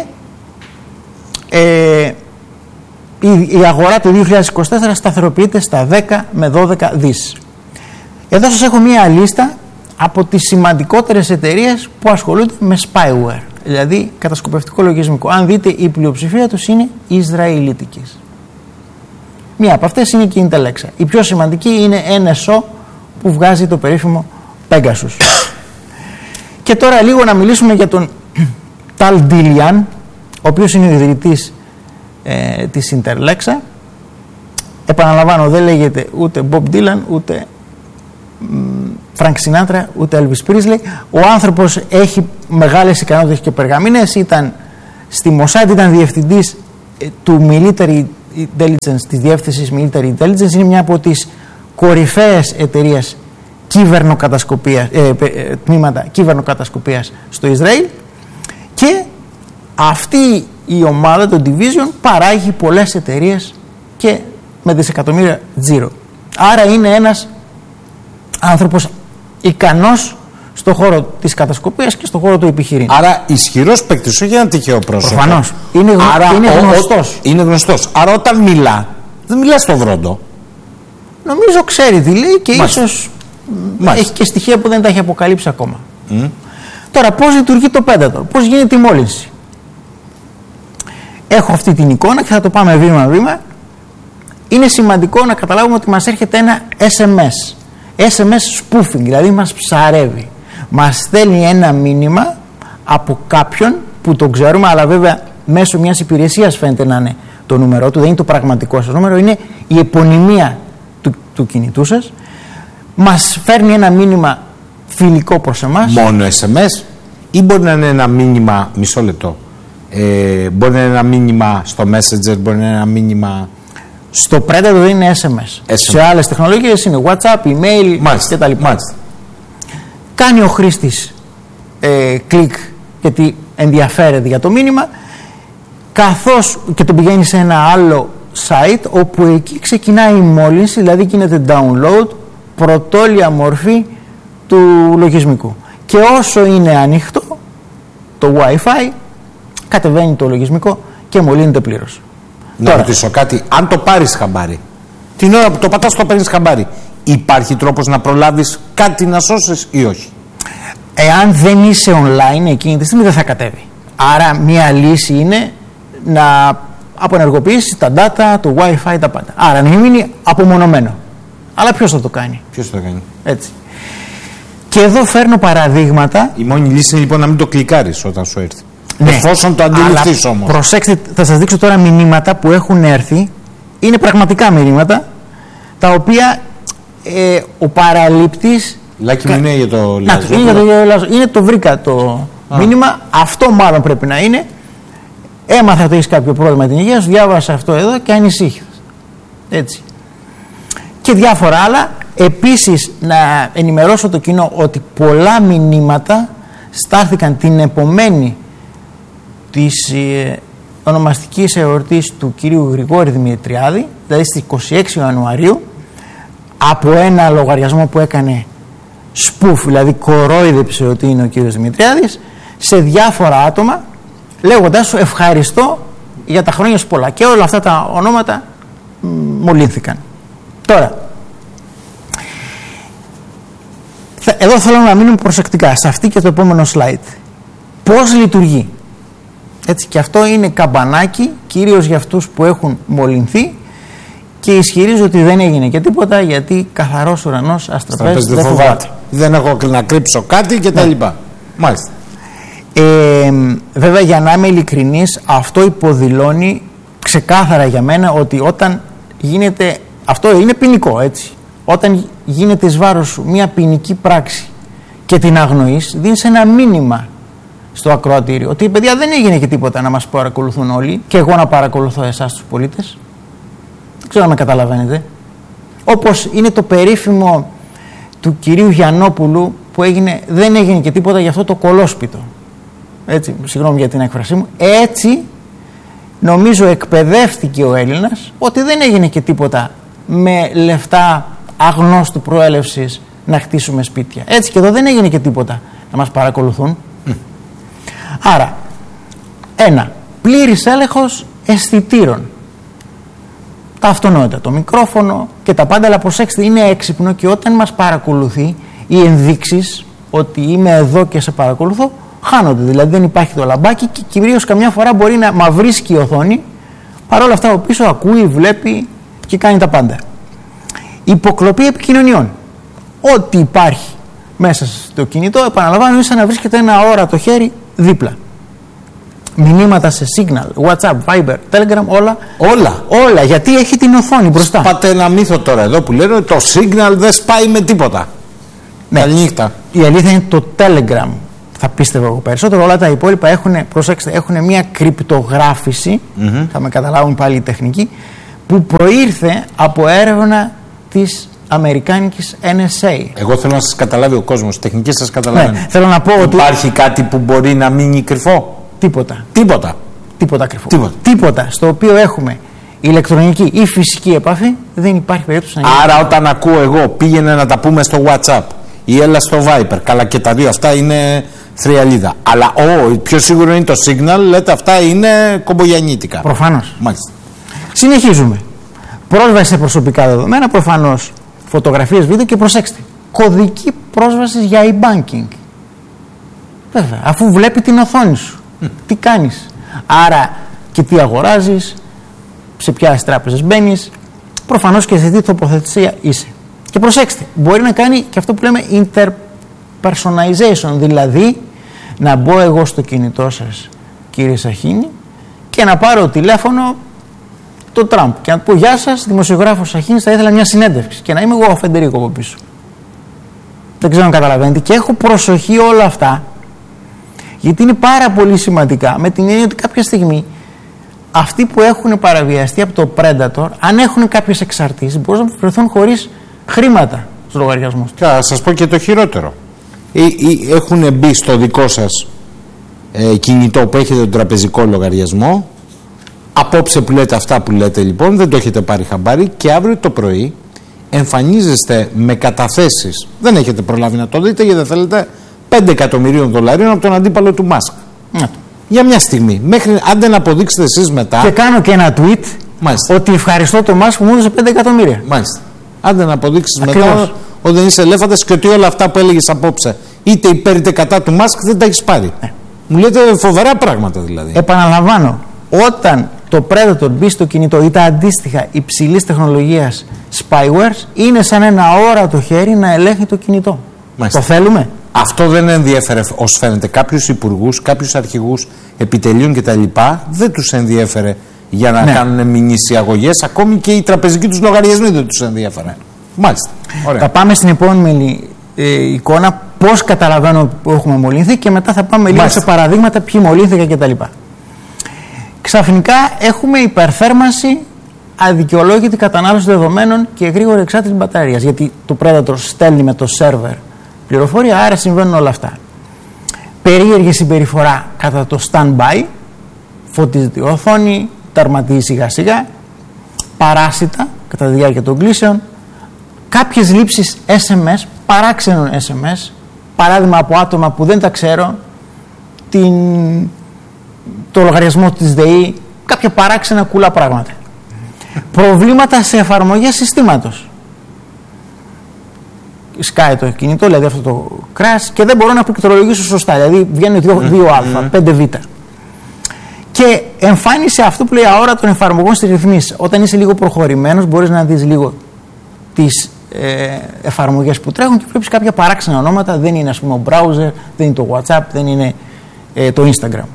η αγορά το 2024 σταθεροποιείται στα 10 με 12 δις. Εδώ σας έχω μία λίστα από τις σημαντικότερες εταιρείες που ασχολούνται με spyware, δηλαδή κατασκοπευτικό λογισμικό. Αν δείτε, η πλειοψηφία τους είναι Ισραηλίτικες. Μία από αυτές είναι η Kintelexa. Η πιο σημαντική είναι NSO, που βγάζει το περίφημο Pegasus. Και τώρα λίγο να μιλήσουμε για τον Tal Dilian, ο οποίος είναι ο ιδρυτής της Interlexa. Επαναλαμβάνω, δεν λέγεται ούτε Bob Dylan, ούτε Frank Sinatra, ούτε Elvis Presley. Ο άνθρωπος έχει μεγάλες ικανότητες και περγαμηνές. Ήταν Στη Mossad ήταν διευθυντής του Military Intelligence, της διεύθυνσης Military Intelligence. Είναι μια από τις κορυφαίες εταιρείες τμήματα κυβερνοκατασκοπίας στο Ισραήλ, και αυτή η ομάδα, το Division, παράγει πολλές εταιρείες και με δισεκατομμύρια τζίρο. Άρα είναι ένας άνθρωπος ικανός στο χώρο της κατασκοπίας και στο χώρο του επιχειρήν. Άρα ισχυρός παίκτης, όχι ένα τυχαίο πρόσωπο. Προφανώς. Είναι γνωστός. Είναι γνωστός. Άρα όταν μιλά, δεν μιλά στο βρόντο. Νομίζω ξέρει τι λέει και ίσως έχει και στοιχεία που δεν τα έχει αποκαλύψει ακόμα. Τώρα, πώς λειτουργεί το πέντατο, πώς γίνεται η μόλυνση. Έχω αυτή την εικόνα και θα το πάμε βήμα-βήμα. Είναι σημαντικό να καταλάβουμε ότι μας έρχεται ένα SMS. SMS spoofing, δηλαδή μας ψαρεύει. Μας στέλνει ένα μήνυμα από κάποιον που το ξέρουμε, αλλά βέβαια μέσω μιας υπηρεσίας φαίνεται να είναι το νούμερό του, δεν είναι το πραγματικό σας νούμερο, είναι η επωνυμία του κινητού σας. Μας φέρνει ένα μήνυμα φιλικό προς εμάς. Μόνο SMS ή μπορεί να είναι ένα μήνυμα, μισό λεπτό, μπορεί να είναι ένα μήνυμα στο Messenger, μπορεί να είναι ένα μήνυμα... Στο Predator δεν είναι SMS. Σε άλλες τεχνολογίες είναι WhatsApp, email κτλ. Κάνει ο χρήστης κλικ γιατί ενδιαφέρεται για το μήνυμα, καθώς και τον πηγαίνει σε ένα άλλο site όπου εκεί ξεκινάει η μόλυνση, δηλαδή γίνεται download, πρωτόλια μορφή του λογισμικού. Και όσο είναι ανοιχτό το Wi-Fi, κατεβαίνει το λογισμικό και μολύνεται πλήρως. Να ρωτήσω κάτι, αν το πάρεις χαμπάρι, την ώρα που το πατάς το παίρνεις χαμπάρι, υπάρχει τρόπος να προλάβεις κάτι να σώσεις ή όχι? Εάν δεν είσαι online εκείνη τη στιγμή δεν θα κατέβει. Άρα μια λύση είναι να απονεργοποιήσεις τα data, το Wi-Fi, τα πάντα. Άρα να μείνει απομονωμένο. Αλλά ποιος θα το κάνει? Ποιος θα το κάνει? Έτσι. Και εδώ φέρνω παραδείγματα. Η μόνη λύση είναι λοιπόν να μην το κλικάρεις όταν σου έρθει. Ναι, εφόσον το αντιληφθείς όμως. Προσέξτε, θα σας δείξω τώρα μηνύματα που έχουν έρθει. Είναι πραγματικά μηνύματα τα οποία ο παραλήπτης. Λάκη μου είναι για το Λάζο. Είναι το βρήκα το μήνυμα. Αυτό μάλλον πρέπει να είναι. Έμαθα ότι έχεις κάποιο πρόβλημα την υγεία σου, διάβασα αυτό εδώ και ανησύχησες. Έτσι. Και διάφορα άλλα. Επίσης να ενημερώσω το κοινό ότι πολλά μηνύματα στάθηκαν την επομένη της ονομαστικής εορτής του κυρίου Γρηγόρη Δημητριάδη, δηλαδή στις 26 Ιανουαρίου, από ένα λογαριασμό που έκανε spoof, δηλαδή κορόιδεψε ότι είναι ο κύριος Δημητριάδης, σε διάφορα άτομα, λέγοντας σου ευχαριστώ για τα χρόνια σου πολλά. Και όλα αυτά τα ονόματα μολύνθηκαν. Τώρα, εδώ θέλω να μείνουμε προσεκτικά σε αυτή και το επόμενο slide. Πώς λειτουργεί? Έτσι, και αυτό είναι καμπανάκι κυρίως για αυτούς που έχουν μολυνθεί και ισχυρίζω ότι δεν έγινε και τίποτα, γιατί καθαρός ουρανός αστραπές δεν φοβάται. Δεν έχω να κρύψω κάτι και τα λοιπά. Μάλιστα. Βέβαια, για να είμαι ειλικρινής, αυτό υποδηλώνει ξεκάθαρα για μένα ότι όταν γίνεται, αυτό είναι ποινικό, έτσι, όταν γίνεται εις βάρος σου μια ποινική πράξη και την αγνοείς, δίνεις ένα μήνυμα στο ακροατήριο ότι παιδιά δεν έγινε και τίποτα να μας παρακολουθούν όλοι και εγώ να παρακολουθώ εσάς τους πολίτες. Δεν ξέρω αν με καταλαβαίνετε. Όπως είναι το περίφημο του κυρίου Γιαννόπουλου που δεν έγινε και τίποτα για αυτό το κολόσπιτο. Έτσι, συγγνώμη για την έκφρασή μου. Έτσι νομίζω εκπαιδεύτηκε ο Έλληνας ότι δεν έγινε και τίποτα με λεφτά αγνώστου προέλευσης να χτίσουμε σπίτια. Έτσι και εδώ δεν έγινε και τίποτα να μας παρακολουθούν. Άρα, πλήρης έλεγχος αισθητήρων. Τα αυτονόητα, το μικρόφωνο και τα πάντα, αλλά προσέξτε, είναι έξυπνο και όταν μας παρακολουθεί οι ενδείξεις ότι είμαι εδώ και σε παρακολουθώ χάνονται. Δηλαδή δεν υπάρχει το λαμπάκι και κυρίως καμιά φορά μπορεί να μαυρίσκει η οθόνη, παρόλα αυτά ο πίσω ακούει, βλέπει και κάνει τα πάντα. Υποκλοπή επικοινωνιών. Ό,τι υπάρχει μέσα στο κινητό, επαναλαμβάνω, είναι σαν να βρίσκεται ένα αόρατο χέρι δίπλα. Μηνύματα σε Signal, WhatsApp, Viber, Telegram, όλα, γιατί έχει την οθόνη μπροστά. Πάτε ένα μύθο τώρα εδώ που λένε ότι το Signal δεν σπάει με τίποτα. Ναι. Καληνύχτα. Η αλήθεια είναι το Telegram θα πίστευα εγώ περισσότερο. Όλα τα υπόλοιπα έχουν μια κρυπτογράφηση, θα με καταλάβουν πάλι οι τεχνικοί, που προήρθε από έρευνα της Αμερικάνικης NSA. Εγώ θέλω να σας καταλάβει ο κόσμος, τεχνικοί σας καταλαβαίνουν. Ναι, θέλω να πω ότι υπάρχει κάτι που μπορεί να μείνει κρυφό? Τίποτα. Τίποτα κρυφό. Τίποτα στο οποίο έχουμε ηλεκτρονική ή φυσική επαφή, δεν υπάρχει περίπτωση να γίνει. Άρα όταν ακούω εγώ πήγαινε να τα πούμε στο WhatsApp ή έλα στο Viber, καλά και τα δύο αυτά είναι θριαλίδα. Αλλά πιο σίγουρο είναι το Signal, λέτε αυτά είναι κομπογιαννίτικα. Προφανώς. Μάλιστα. Συνεχίζουμε. Πρόσβαση σε προσωπικά δεδομένα, προφανώς φωτογραφίες, βίντεο και προσέξτε, κωδική πρόσβαση για e-banking. Βέβαια, αφού βλέπει την οθόνη σου, τι κάνεις. Άρα και τι αγοράζεις, σε ποιες τράπεζες μπαίνεις, προφανώς και σε τι τοποθεσία είσαι. Και προσέξτε, μπορεί να κάνει και αυτό που λέμε interpersonalization, δηλαδή να μπω εγώ στο κινητό σας, κύριε Σαχίνη, και να πάρω τηλέφωνο το Τραμπ και να του πω γεια σας, δημοσιογράφος Σαχίνης, θα ήθελα μια συνέντευξη και να είμαι εγώ ο Φεντερίκο από πίσω. Δεν ξέρω αν καταλαβαίνετε, και έχω προσοχή όλα αυτά, γιατί είναι πάρα πολύ σημαντικά, με την έννοια ότι κάποια στιγμή αυτοί που έχουν παραβιαστεί από το Predator, αν έχουν κάποιες εξαρτήσεις, μπορούν να βρεθούν χωρίς χρήματα στους λογαριασμούς. Θα σας πω και το χειρότερο. Έχουν μπει στο δικό σας κινητό που έχετε τον τραπεζικό λογαριασμό. Απόψε που λέτε αυτά που λέτε λοιπόν, δεν το έχετε πάρει χαμπάρι, και αύριο το πρωί εμφανίζεστε με καταθέσεις. Δεν έχετε προλάβει να το δείτε γιατί δεν θέλετε, $5 εκατομμυρίων από τον αντίπαλο του Μάσκ. Για μια στιγμή. Μέχρι αν δεν αποδείξετε εσείς μετά. Και κάνω και ένα tweet. Μάλιστα. Ότι ευχαριστώ τον Μάσκ που μου έδωσε 5 εκατομμύρια. Μάλιστα. Αν δεν αποδείξεις μετά ότι δεν είσαι ελέφαντας και ότι όλα αυτά που έλεγες απόψε, είτε υπέρ είτε κατά του Μάσκ, δεν τα έχεις πάρει. Μου λέτε φοβερά πράγματα δηλαδή. Επαναλαμβάνω, όταν το Predator μπει στο κινητό ή τα αντίστοιχα υψηλής τεχνολογίας spywares, είναι σαν ένα αόρατο χέρι να ελέγχει το κινητό. Μάλιστα. Το θέλουμε. Αυτό δεν ενδιέφερε, ως φαίνεται, κάποιους υπουργούς, κάποιους αρχηγούς επιτελείων κτλ. Δεν τους ενδιέφερε για να κάνουν μηνύσιαγωγές, ακόμη και οι τραπεζικοί τους λογαριασμοί δεν τους ενδιέφερε. Μάλιστα. Ωραία. Θα πάμε στην επόμενη εικόνα, πώς καταλαβαίνω που έχουμε μολυνθεί, και μετά θα πάμε λίγο σε παραδείγματα ποιοι μολύνθηκαν κτλ. Ξαφνικά έχουμε υπερθέρμανση, αδικαιολόγητη κατανάλωση δεδομένων και γρήγορη εξάρτηση μπαταρίας. Γιατί το Predator στέλνει με το σερβερ πληροφορία, άρα συμβαίνουν όλα αυτά. Περίεργη συμπεριφορά κατά το stand-by, φωτίζεται η οθόνη, τερματίζει σιγά σιγά, παράσιτα κατά τη διάρκεια των κλήσεων, κάποιες λήψεις SMS, παράξενων SMS, παράδειγμα από άτομα που δεν τα ξέρω, το λογαριασμό της ΔΕΗ, κάποια παράξενα κουλά πράγματα. Προβλήματα σε εφαρμογές συστήματος. Σκάει το κινητό, δηλαδή αυτό το crash, και δεν μπορώ να πληκτρολογήσω σωστά, δηλαδή βγαίνει 2α, 5β. Και εμφάνισε αυτό που λέει αόρατων των εφαρμογών στις ρυθμίσεις. Όταν είσαι λίγο προχωρημένος, μπορείς να δεις λίγο τις εφαρμογές που τρέχουν και βλέπεις κάποια παράξενα ονόματα. Δεν είναι, ας πούμε, ο browser, δεν είναι το WhatsApp, δεν είναι το Instagram.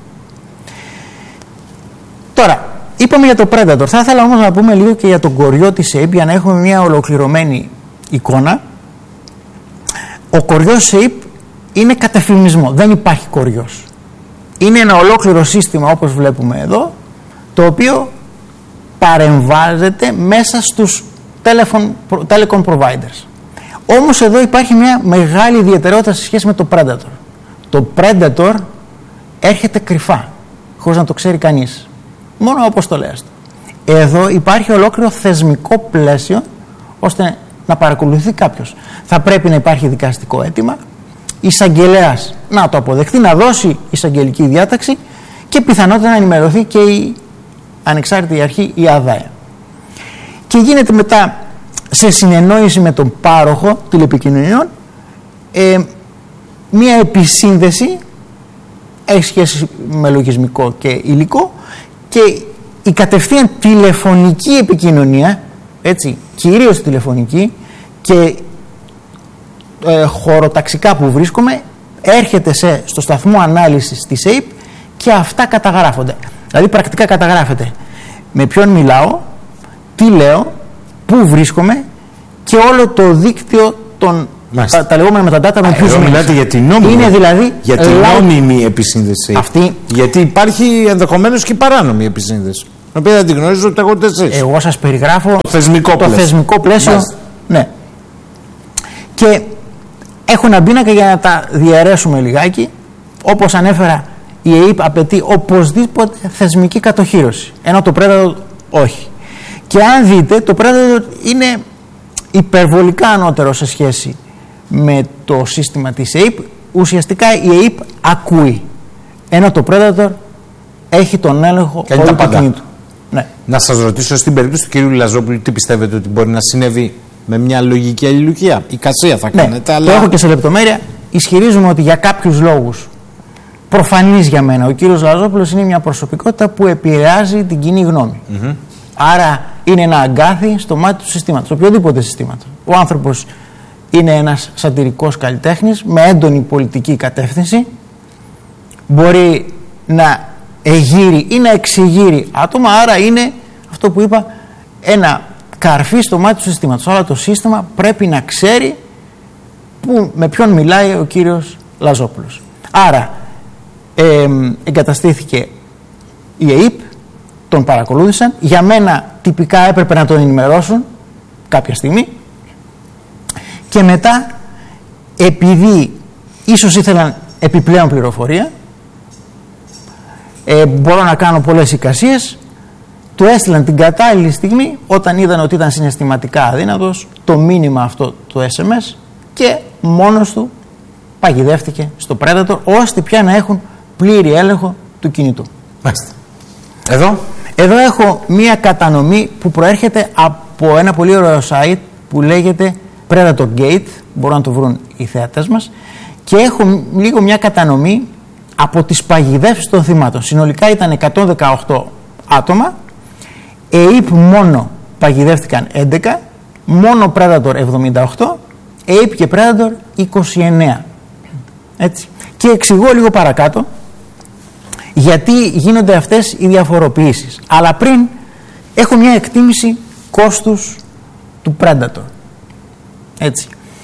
Τώρα, είπαμε για το Predator. Θα ήθελα όμως να πούμε λίγο και για τον κοριό της Ape, για να έχουμε μια ολοκληρωμένη εικόνα. Ο κοριός Ape είναι κατεφημισμό. Δεν υπάρχει κοριός. Είναι ένα ολόκληρο σύστημα, όπως βλέπουμε εδώ, το οποίο παρεμβάζεται μέσα στους telecom providers. Όμως εδώ υπάρχει μια μεγάλη ιδιαιτερότητα σε σχέση με το Predator. Το Predator έρχεται κρυφά, χωρίς να το ξέρει κανείς. Μόνο αποστολές του. Εδώ υπάρχει ολόκληρο θεσμικό πλαίσιο ώστε να παρακολουθεί κάποιος. Θα πρέπει να υπάρχει δικαστικό αίτημα, εισαγγελέας να το αποδεχτεί, να δώσει εισαγγελική διάταξη και πιθανότητα να ενημερωθεί και η ανεξάρτητη αρχή, η ΑΔΑΕ. Και γίνεται μετά, σε συνεννόηση με τον πάροχο τηλεπικοινωνιών, μία επισύνδεση, έχει σχέση με λογισμικό και υλικό, και η κατευθείαν τηλεφωνική επικοινωνία, έτσι, κυρίως τηλεφωνική και χωροταξικά που βρίσκομαι, έρχεται στο σταθμό ανάλυσης της Ape και αυτά καταγράφονται. Δηλαδή πρακτικά καταγράφεται με ποιον μιλάω, τι λέω, πού βρίσκομαι και όλο το δίκτυο των Τα λεγόμενα μεταδάτα με ποιους μήνες. Μιλάτε για την νόμιμη. Είναι δηλαδή για την νόμιμη επισύνδεση. Αυτή... Γιατί υπάρχει ενδεχομένως και παράνομη επισύνδεση. Την οποία δεν την γνωρίζω ούτε εγώ ούτε εσείς. Εγώ σας περιγράφω το θεσμικό πλαίσιο. Ναι. Και έχω ένα πίνακα για να τα διαιρέσουμε λιγάκι. Όπως ανέφερα, η ΕΕΠ απαιτεί οπωσδήποτε θεσμική κατοχύρωση. Ενώ το Predator όχι. Και αν δείτε, το Predator είναι υπερβολικά ανώτερο σε σχέση με το σύστημα της ΕΕΠ. Ουσιαστικά η ΕΕΠ ακούει. Ενώ το Predator έχει τον έλεγχο όλου του κινήτου. Ναι. Να σας ρωτήσω, στην περίπτωση του κ. Λαζόπουλου, τι πιστεύετε ότι μπορεί να συνέβη με μια λογική αλληλουχία? Εικασία θα κάνετε, αλλά... Το έχω και σε λεπτομέρεια. Ισχυρίζουμε ότι για κάποιους λόγους προφανής για μένα, ο κύριος Λαζόπουλος είναι μια προσωπικότητα που επηρεάζει την κοινή γνώμη. Άρα είναι ένα αγκάθι στο μάτι του συστήματος, οποιοδήποτε συστήματος. Ο άνθρωπος είναι ένας σατυρικός καλλιτέχνης με έντονη πολιτική κατεύθυνση. Μπορεί να εγείρει ή να εξηγείρει άτομα, άρα είναι αυτό που είπα, ένα καρφί στο μάτι του συστήματος. Αλλά το σύστημα πρέπει να ξέρει με ποιον μιλάει ο κύριος Λαζόπουλος. Άρα εγκαταστήθηκε η ΕΕΠ, τον παρακολούθησαν. Για μένα τυπικά έπρεπε να τον ενημερώσουν κάποια στιγμή. Και μετά, επειδή ίσως ήθελαν επιπλέον πληροφορία, μπορώ να κάνω πολλές εικασίες, του έστειλαν την κατάλληλη στιγμή, όταν είδαν ότι ήταν συναισθηματικά αδύνατος, το μήνυμα αυτό, το SMS, και μόνος του παγιδεύτηκε στο Predator, ώστε πια να έχουν πλήρη έλεγχο του κινητού. Μάλιστα. Εδώ έχω μία κατανομή που προέρχεται από ένα πολύ ωραίο site που λέγεται Predator Gate, μπορούν να το βρουν οι θεατές μας, και έχω λίγο μια κατανομή από τις παγιδεύσεις των θυμάτων. Συνολικά ήταν 118 άτομα, ΕΕΠ μόνο παγιδεύτηκαν 11, μόνο Predator 78, ΕΕΠ και Predator 29. Έτσι. Και εξηγώ λίγο παρακάτω γιατί γίνονται αυτές οι διαφοροποιήσεις. Αλλά πριν έχω μια εκτίμηση κόστους του Predator. Έτσι.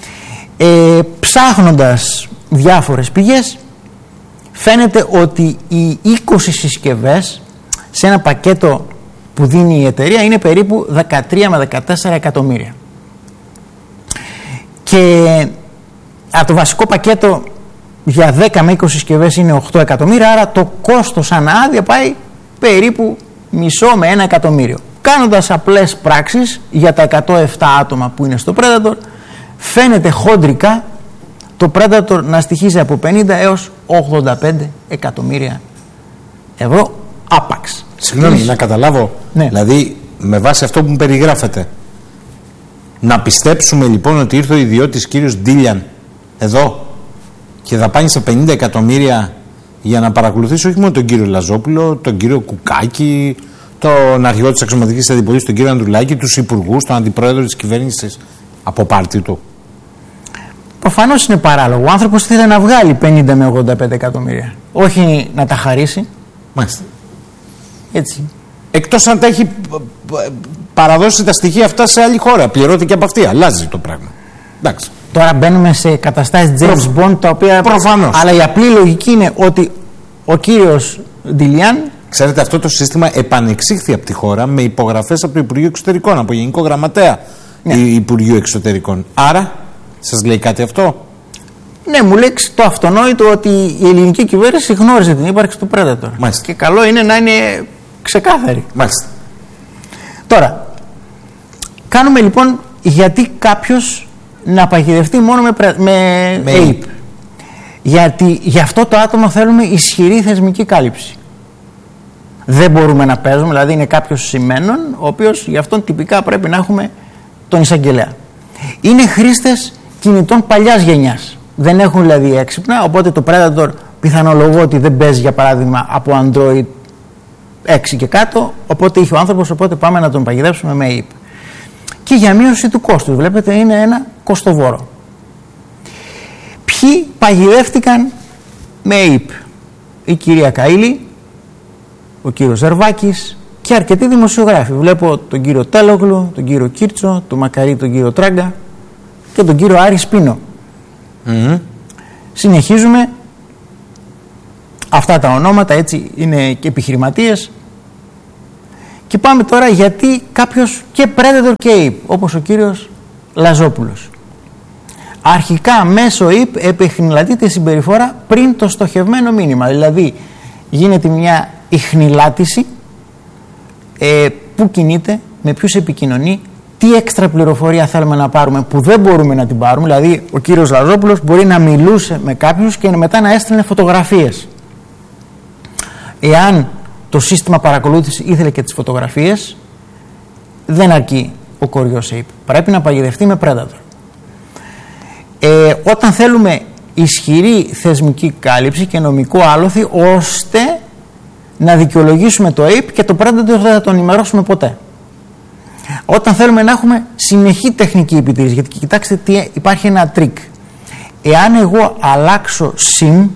Ψάχνοντας διάφορες πηγές, φαίνεται ότι οι 20 συσκευές σε ένα πακέτο που δίνει η εταιρεία είναι περίπου 13 με 14 εκατομμύρια. Και το βασικό πακέτο για 10 με 20 συσκευές είναι 8 εκατομμύρια, άρα το κόστος ανά άδεια πάει περίπου μισό με 1 εκατομμύριο. Κάνοντας απλές πράξεις για τα 107 άτομα που είναι στο Predator, φαίνεται χοντρικά το Predator να στοιχίζει από 50 έως 85 εκατομμύρια ευρώ άπαξ. Συγγνώμη, να καταλάβω, ναι. Δηλαδή με βάση αυτό που μου περιγράφετε, να πιστέψουμε λοιπόν ότι ήρθε ο ιδιώτης κύριος Ντίλιαν εδώ και δαπάνησε 50 εκατομμύρια για να παρακολουθήσει όχι μόνο τον κύριο Λαζόπουλο, τον κύριο Κουκάκη, τον αρχηγό της αξιωματικής αντιπολίτευσης, τον κύριο Ανδρουλάκη, τους υπουργούς, τον αντιπρόεδρο της κυβέρνησης από πάρτι του? Προφανώς είναι παράλογο. Ο άνθρωπος θέλει να βγάλει 50 με 85 εκατομμύρια, όχι να τα χαρίσει. Μάλιστα. Έτσι. Εκτός αν τα έχει παραδώσει τα στοιχεία αυτά σε άλλη χώρα, πληρώθηκε από αυτή, αλλάζει το πράγμα. Εντάξει. Τώρα μπαίνουμε σε καταστάσεις James Bond, τα οποία... Προφανώς. Αλλά η απλή λογική είναι ότι ο κύριος Ντιλιάν... Ξέρετε, αυτό το σύστημα επανεξήχθη από τη χώρα με υπογραφές από το Υπουργείο Εξωτερικών, από Γενικό Γραμματέα Υπουργείου Εξωτερικών. Άρα, σας λέει κάτι αυτό? Ναι, μου λέει το αυτονόητο ότι η ελληνική κυβέρνηση γνώριζε την ύπαρξη του Predator. Μάλιστα. Και καλό είναι να είναι ξεκάθαρη. Μάλιστα. Τώρα, κάνουμε λοιπόν γιατί κάποιος να παγιδευτεί μόνο με ΑΕΠ. Γιατί για αυτό το άτομο θέλουμε ισχυρή θεσμική κάλυψη. Δεν μπορούμε να παίζουμε, δηλαδή είναι κάποιος σημαίνον, ο οποίος γι' αυτόν τυπικά πρέπει να έχουμε τον εισαγγελέα. Είναι χρήστες κινητών παλιάς γενιάς. Δεν έχουν δηλαδή έξυπνα, οπότε το Predator πιθανολογώ ότι δεν παίζει για παράδειγμα από Android 6 και κάτω, οπότε είχε ο άνθρωπος, οπότε πάμε να τον παγιδεύσουμε με ΑΕΠ. Και για μείωση του κόστους, βλέπετε είναι ένα κοστοβόρο. Ποιοι παγιδεύτηκαν με ΑΕΠ? Η κυρία Καΐλη, ο κύριος Ζερβάκης και αρκετοί δημοσιογράφοι. Βλέπω τον κύριο Τέλογλου, τον κύριο Κίρτσο, τον Μακαρί, τον κύριο Τράγκα και τον κύριο Άρη Σπίνο. Συνεχίζουμε. Αυτά τα ονόματα, έτσι είναι και επιχειρηματίες. Και πάμε τώρα γιατί κάποιος και Predator και Ape, όπως ο κύριος Λαζόπουλος. Αρχικά μέσω Ape επεχνηλατείται συμπεριφορά πριν το στοχευμένο μήνυμα. Δηλαδή γίνεται μια ιχνηλάτηση που κινείται, με ποιους επικοινωνεί, τι έξτρα πληροφορία θέλουμε να πάρουμε που δεν μπορούμε να την πάρουμε. Δηλαδή ο κύριος Λαζόπουλος μπορεί να μιλούσε με κάποιους και μετά να έστελνε φωτογραφίες. Εάν το σύστημα παρακολούθηση ήθελε και τις φωτογραφίες, δεν αρκεί ο κοριός Ape. Πρέπει να παγιδευτεί με Predator. Όταν θέλουμε ισχυρή θεσμική κάλυψη και νομικό άλοθη, ώστε να δικαιολογήσουμε το Ape και το Predator δεν θα τον ενημερώσουμε ποτέ. Όταν θέλουμε να έχουμε συνεχή τεχνική επιτήρηση, γιατί κοιτάξτε τι, υπάρχει ένα τρίκ. Εάν εγώ αλλάξω SIM,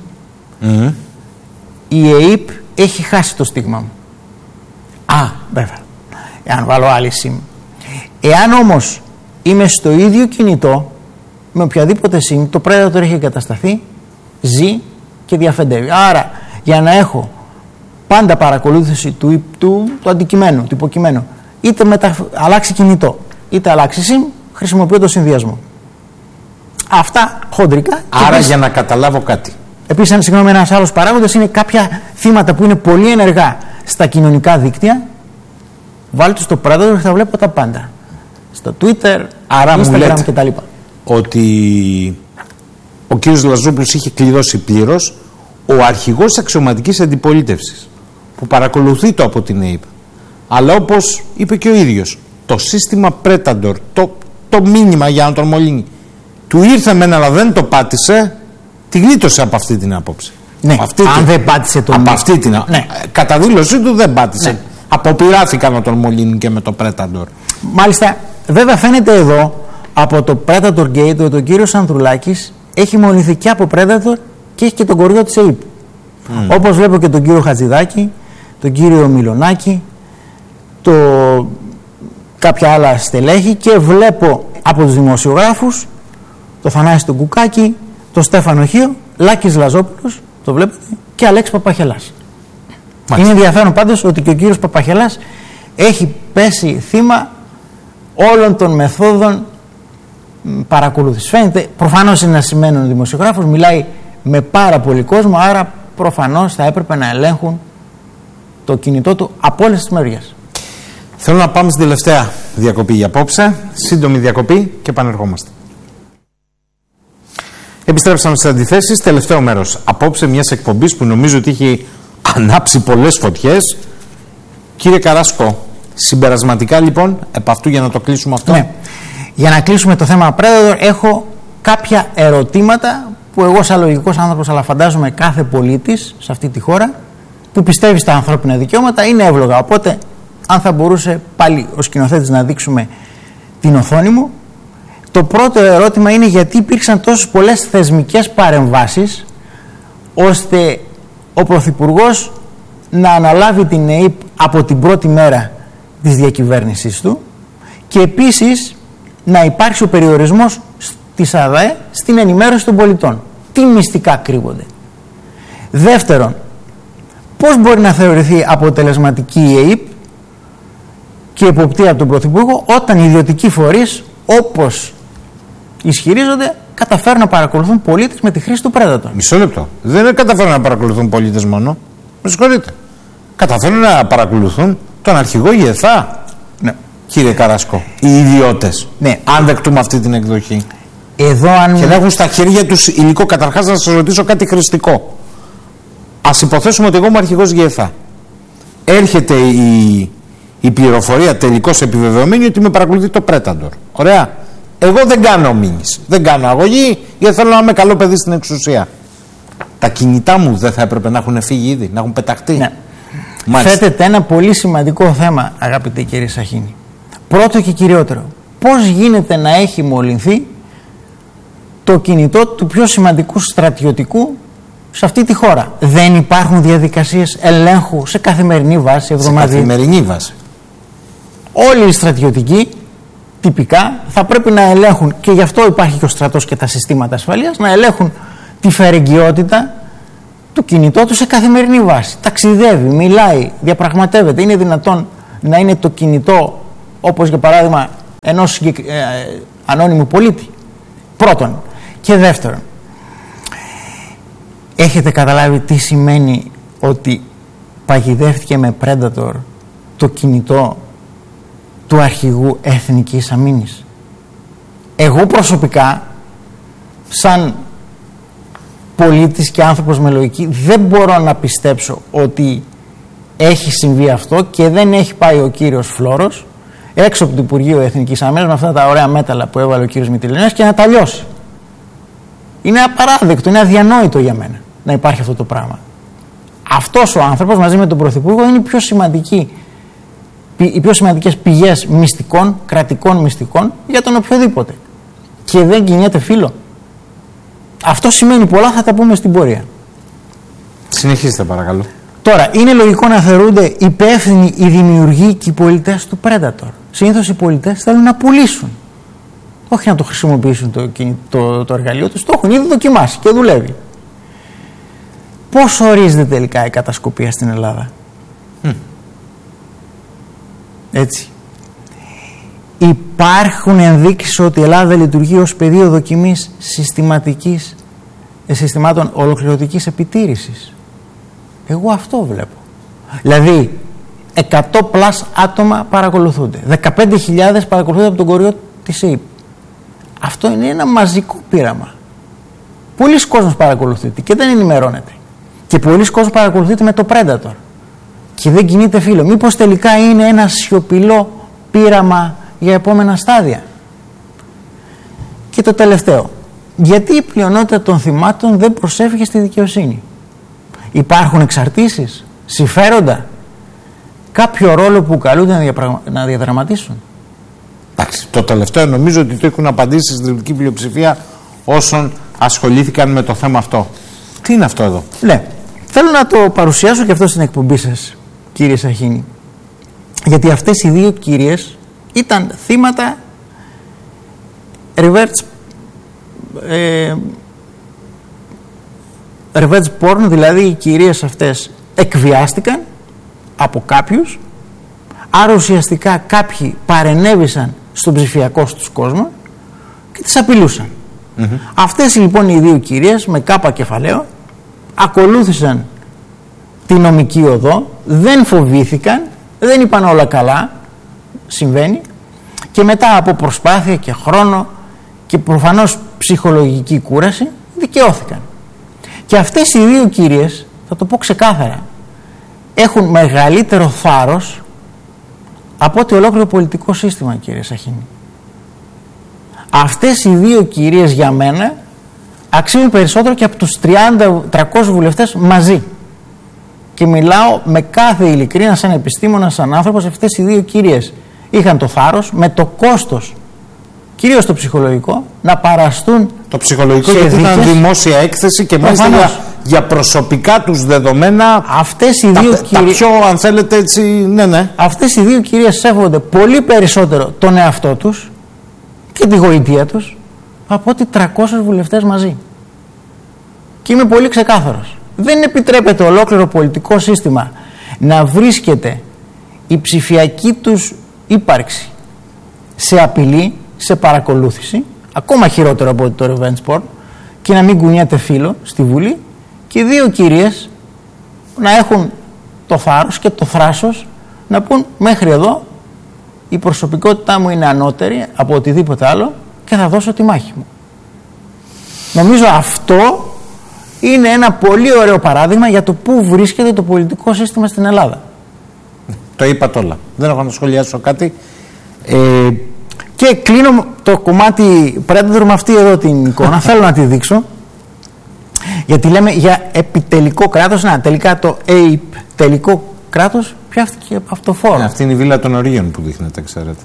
η Ape έχει χάσει το στίγμα μου. Βέβαια. Εάν βάλω άλλη SIM. Εάν όμως είμαι στο ίδιο κινητό, με οποιαδήποτε SIM, το Predator έχει εγκατασταθεί, ζει και διαφεντεύει. Άρα, για να έχω πάντα παρακολούθηση του αντικειμένου, του υποκειμένου, είτε αλλάξει κινητό, είτε αλλάξει SIM, χρησιμοποιώ το συνδυασμό. Αυτά χοντρικά. Άρα, επίσης, για να καταλάβω κάτι. Επίσης, συγγνώμη, ένας άλλος παράγοντας είναι κάποια θύματα που είναι πολύ ενεργά στα κοινωνικά δίκτυα. Βάλτε στο Predator και θα βλέπω τα πάντα. Στο Twitter, άρα Instagram κτλ. Ότι ο κύριος Λαζόπουλος είχε κλειδώσει πλήρως ο αρχηγός αξιωματικής αντιπολίτευσης που παρακολουθεί το από την Ape. Αλλά όπως είπε και ο ίδιος, το σύστημα Predator, το μήνυμα για να τον μολύνει, του ήρθε μεν αλλά δεν το πάτησε, τη γλίτωσε από αυτή την άποψη. Ναι, αν δεν πάτησε το από αυτή την ναι. Κατά δήλωσή του δεν πάτησε. Ναι. Αποπειράθηκαν να τον μολύνουν και με το Predator. Μάλιστα, βέβαια φαίνεται εδώ από το Predator Gate ότι ο κύριος Ανδρουλάκης έχει μολυνθεί και από Predator και έχει και τον κοριό της Ape. Όπως βλέπω και τον κύριο Χατζηδάκη, τον κύριο Μιλονάκη, κάποια άλλα στελέχη, και βλέπω από τους δημοσιογράφους το Θανάση τον Κουκάκη, το Στέφανο Χίο, Λάκης Λαζόπουλος, το βλέπετε, και Αλέξη Παπαχελάς. Είναι ενδιαφέρον πάντως ότι και ο κύριος Παπαχελάς έχει πέσει θύμα όλων των μεθόδων παρακολούθησης. Φαίνεται, προφανώς είναι ένα σημαίνον δημοσιογράφος, μιλάει με πάρα πολύ κόσμο, άρα προφανώς θα έπρεπε να ελέγχουν το κινητό του από όλες τις μεριές. Θέλω να πάμε στην τελευταία διακοπή για απόψε, σύντομη διακοπή και επανερχόμαστε. Επιστρέψαμε στις αντιθέσεις, τελευταίο μέρος απόψε μιας εκπομπής που νομίζω ότι έχει ανάψει πολλές φωτιές. Κύριε Καράσκο, συμπερασματικά λοιπόν, επ' αυτού για να το κλείσουμε αυτό. Ναι. Για να κλείσουμε το θέμα Predator, έχω κάποια ερωτήματα που εγώ σαν λογικός άνθρωπος, αλλά φαντάζομαι κάθε πολίτης σε αυτή τη χώρα που πιστεύει στα ανθρώπινα δικαιώματα, είναι εύλογα. Οπότε, αν θα μπορούσε πάλι ο σκηνοθέτης να δείξουμε την οθόνη μου. Το πρώτο ερώτημα είναι γιατί υπήρξαν τόσες πολλές θεσμικές παρεμβάσεις ώστε ο Πρωθυπουργός να αναλάβει την ΑΕΠ από την πρώτη μέρα της διακυβέρνησής του, και επίσης να υπάρξει ο περιορισμός της ΑΔΑΕ στην ενημέρωση των πολιτών. Τι μυστικά κρύβονται? Δεύτερον, πώς μπορεί να θεωρηθεί αποτελεσματική η ΑΕΠ και εποπτεία από τον Πρωθυπουργό όταν οι ιδιωτικοί φορείς, όπως ισχυρίζονται, καταφέρουν να παρακολουθούν πολίτες με τη χρήση του Predator? Μισό λεπτό. Δεν καταφέρουν να παρακολουθούν πολίτες μόνο. Με συγχωρείτε. Καταφέρουν να παρακολουθούν τον αρχηγό ΓΕΘΑ. Ναι. Κύριε Καράσκο, οι ιδιώτες. Ναι. Αν δεχτούμε αυτή την εκδοχή. Εδώ αν... Και να έχουν στα χέρια τους υλικό. Καταρχάς να σας ρωτήσω κάτι χρηστικό. Ας υποθέσουμε ότι εγώ είμαι αρχηγός ΓΕΘΑ. Έρχεται η πληροφορία τελικώς επιβεβαιωμένη ότι με παρακολουθεί το Predator. Ωραία. Εγώ δεν κάνω μήνυση, δεν κάνω αγωγή, γιατί θέλω να είμαι καλό παιδί στην εξουσία. Τα κινητά μου δεν θα έπρεπε να έχουν φύγει ήδη, να έχουν πεταχτεί? Ναι. Θέτεται ένα πολύ σημαντικό θέμα, αγαπητέ κύριε Σαχίνη. Πρώτο και κυριότερο, πώς γίνεται να έχει μολυνθεί το κινητό του πιο σημαντικού στρατιωτικού σε αυτή τη χώρα? Δεν υπάρχουν διαδικασίες ελέγχου σε καθημερινή βάση, εβδομαδία? Σε καθημερινή βάση. Όλοι οι στρατιωτικοί τυπικά θα πρέπει να ελέγχουν, και γι' αυτό υπάρχει και ο στρατός και τα συστήματα ασφαλείας, να ελέγχουν τη φερεγγιότητα του κινητό του σε καθημερινή βάση. Ταξιδεύει, μιλάει, διαπραγματεύεται. Είναι δυνατόν να είναι το κινητό όπως για παράδειγμα ενός ανώνυμου πολίτη? Πρώτον. Και δεύτερον, έχετε καταλάβει τι σημαίνει ότι παγιδεύτηκε με Predator το κινητό του αρχηγού Εθνικής Αμήνης? Εγώ προσωπικά, σαν πολίτης και άνθρωπος με λογική, δεν μπορώ να πιστέψω ότι έχει συμβεί αυτό και δεν έχει πάει ο κύριος Φλόρος έξω από το Υπουργείο Εθνικής Αμήνης με αυτά τα ωραία μέταλλα που έβαλε ο κύριος Μητυλινέας και να τα λιώσει. Είναι απαράδεκτο, είναι αδιανόητο για μένα να υπάρχει αυτό το πράγμα. Αυτός ο άνθρωπος μαζί με τον Πρωθυπουργό είναι οι πιο σημαντικές πηγές μυστικών, κρατικών μυστικών για τον οποιοδήποτε. Και δεν κινιέται φύλλο. Αυτό σημαίνει πολλά, θα τα πούμε στην πορεία. Συνεχίστε παρακαλώ. Τώρα, είναι λογικό να θεωρούνται υπεύθυνοι οι δημιουργοί και οι πολιτές του Predator? Συνήθως οι πολιτές θέλουν να πουλήσουν, όχι να το χρησιμοποιήσουν το εργαλείο τους. Το έχουν ήδη δοκιμάσει και δουλεύει. Πώς ορίζεται τελικά η κατασκοπία στην Ελλάδα? Έτσι. Υπάρχουν ενδείξεις ότι η Ελλάδα λειτουργεί ως πεδίο δοκιμής συστημάτων ολοκληρωτικής επιτήρησης? Εγώ αυτό βλέπω. Δηλαδή 100 πλάς άτομα παρακολουθούνται, 15.000 παρακολουθούνται από τον κοριό της ΕΥΠ. Αυτό είναι ένα μαζικό πείραμα. Πολλοί κόσμος παρακολουθείται και δεν ενημερώνεται. Και πολλοί κόσμος παρακολουθείται με το Predator και δεν κινείται φύλλο. Μήπως τελικά είναι ένα σιωπηλό πείραμα για επόμενα στάδια? Και το τελευταίο, γιατί η πλειονότητα των θυμάτων δεν προσέφηκε στη δικαιοσύνη? Υπάρχουν εξαρτήσεις, συμφέροντα, κάποιο ρόλο που καλούνται να διαδραματίσουν? Εντάξει, το τελευταίο νομίζω ότι το έχουν απαντήσει στη συντριπτική πλειοψηφία όσων ασχολήθηκαν με το θέμα αυτό. Τι είναι αυτό εδώ? Ναι, θέλω να το παρουσιάσω και αυτό στην εκπομπή σας, κύριε Σαχίνη, γιατί αυτές οι δύο κυρίες ήταν θύματα revenge porn, δηλαδή οι κυρίες αυτές εκβιάστηκαν από κάποιους, άρα ουσιαστικά κάποιοι παρενέβησαν στον ψηφιακό τους κόσμο και τις απειλούσαν. Αυτές λοιπόν οι δύο κυρίες με κάπα κεφαλαίο ακολούθησαν τη νομική οδό, δεν φοβήθηκαν, δεν είπαν όλα καλά, συμβαίνει, και μετά από προσπάθεια και χρόνο και προφανώς ψυχολογική κούραση δικαιώθηκαν. Και αυτές οι δύο κυρίες, θα το πω ξεκάθαρα, έχουν μεγαλύτερο θάρρος από ότι ολόκληρο πολιτικό σύστημα, κύριε Σαχίνη. Αυτές οι δύο κυρίες για μένα αξίζουν περισσότερο και από τους 300 βουλευτές μαζί. Και μιλάω με κάθε ειλικρίνεια, σαν επιστήμονα, σαν άνθρωπος. Αυτές οι δύο κυρίες είχαν το θάρρος, με το κόστος, κυρίως το ψυχολογικό, να παραστούν. Το ψυχολογικό γιατί ήταν δημόσια έκθεση και μάλιστα για προσωπικά τους δεδομένα. Αυτές οι δύο κυρίες, πιο, αν θέλετε έτσι, ναι. Αυτές οι δύο κυρίες σέβονται πολύ περισσότερο τον εαυτό τους και τη γοητεία τους από ότι 300 βουλευτές μαζί. Και είμαι πολύ ξεκάθαρος. Δεν επιτρέπεται ολόκληρο πολιτικό σύστημα να βρίσκεται η ψηφιακή τους ύπαρξη σε απειλή, σε παρακολούθηση, ακόμα χειρότερο από το revenge porn, και να μην κουνιέται φύλλο στη Βουλή, και οι δύο κυρίες να έχουν το θάρρος και το θράσος να πούν μέχρι εδώ, η προσωπικότητά μου είναι ανώτερη από οτιδήποτε άλλο και θα δώσω τη μάχη μου. Νομίζω αυτό είναι ένα πολύ ωραίο παράδειγμα για το πού βρίσκεται το πολιτικό σύστημα στην Ελλάδα. Το είπατε όλα. Δεν έχω να σχολιάσω κάτι. Και κλείνω το κομμάτι Predator με αυτή εδώ την εικόνα. Θέλω να τη δείξω. Γιατί λέμε για επιτελικό κράτος. Να, τελικά το τελικό κράτος πιάστηκε από αυτοφόρο. Αυτή είναι η βίλα των Ορίων που δείχνετε, ξέρετε.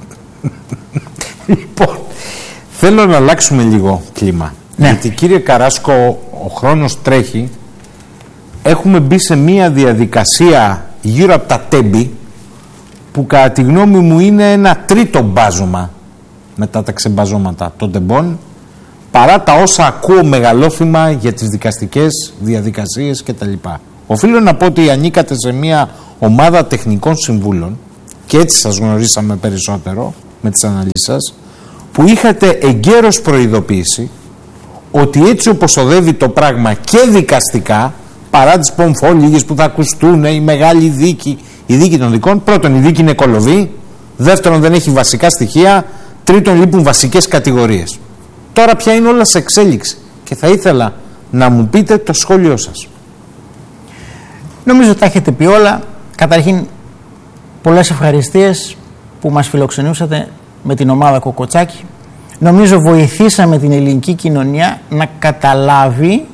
Λοιπόν, θέλω να αλλάξουμε λίγο κλίμα. Ναι. Γιατί κύριε Καράσκο, ο χρόνος τρέχει. Έχουμε μπει σε μία διαδικασία γύρω από τα τέμπη που κατά τη γνώμη μου είναι ένα τρίτο μπάζωμα μετά τα ξεμπαζώματα των τεμπών, παρά τα όσα ακούω μεγαλόφημα για τις δικαστικές διαδικασίες κτλ. Οφείλω να πω ότι ανήκατε σε μια ομάδα τεχνικών συμβούλων, και έτσι σας γνωρίσαμε περισσότερο με τις αναλύσεις σας, που είχατε εγκαίρως προειδοποιήσει ότι έτσι όπως οδεύει το πράγμα και δικαστικά, παρά τις πομφόλιγες που θα ακουστούν, η μεγάλη δίκη, η δίκη των δικών, πρώτον η δίκη είναι κολοβή, δεύτερον δεν έχει βασικά στοιχεία, τρίτον λείπουν βασικές κατηγορίες. Τώρα πια είναι όλα σε εξέλιξη και θα ήθελα να μου πείτε το σχόλιο σας. Νομίζω τα έχετε πει όλα. Καταρχήν, πολλές ευχαριστίες που μας φιλοξενούσατε με την ομάδα Κοκοτσάκη. Νομίζω βοηθήσαμε την ελληνική κοινωνία να καταλάβει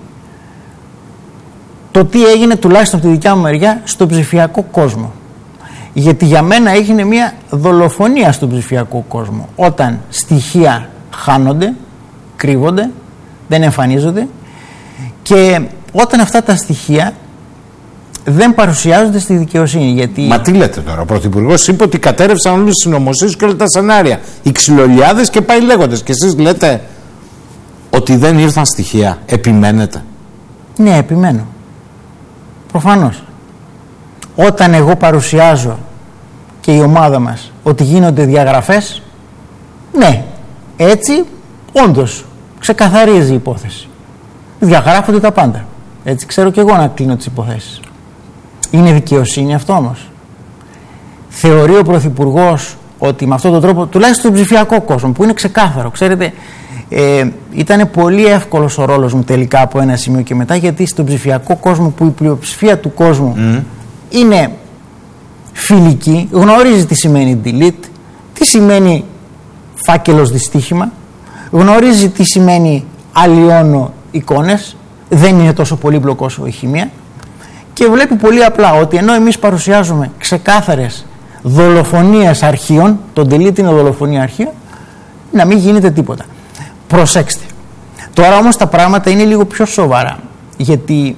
το τι έγινε, τουλάχιστον από τη δικιά μου μεριά, στον ψηφιακό κόσμο. Γιατί για μένα έγινε μια δολοφονία στον ψηφιακό κόσμο. Όταν στοιχεία χάνονται, κρύβονται, δεν εμφανίζονται, και όταν αυτά τα στοιχεία δεν παρουσιάζονται στη δικαιοσύνη. Γιατί... Μα τι λέτε τώρα, ο Πρωθυπουργός είπε ότι κατέρευσαν όλες τις συνωμοσίες και όλα τα σενάρια. Οι ξυλολιάδες και πάει λέγοντας. Και εσείς λέτε ότι δεν ήρθαν στοιχεία. Επιμένετε? Ναι, επιμένω. Προφανώς. Όταν εγώ παρουσιάζω και η ομάδα μας ότι γίνονται διαγραφές, ναι, έτσι όντως ξεκαθαρίζει η υπόθεση. Διαγράφονται τα πάντα. Έτσι ξέρω και εγώ να κλείνω τις υποθέσεις. Είναι δικαιοσύνη αυτό όμως? Θεωρεί ο Πρωθυπουργός ότι με αυτόν τον τρόπο, τουλάχιστον στον ψηφιακό κόσμο, που είναι ξεκάθαρο, ξέρετε, ήταν πολύ εύκολος ο ρόλος μου τελικά από ένα σημείο και μετά, γιατί στον ψηφιακό κόσμο, που η πλειοψηφία του κόσμου είναι φιλική, γνωρίζει τι σημαίνει delete, τι σημαίνει φάκελος δυστύχημα, γνωρίζει τι σημαίνει αλλοιώνω εικόνες, δεν είναι τόσο πολύπλοκο όσο η χημεία, και βλέπει πολύ απλά ότι ενώ εμείς παρουσιάζουμε ξεκάθαρες δολοφονίες αρχείων, το delete είναι δολοφονία αρχείων, να μην γίνεται τίποτα. Προσέξτε. Τώρα όμως τα πράγματα είναι λίγο πιο σοβαρά, γιατί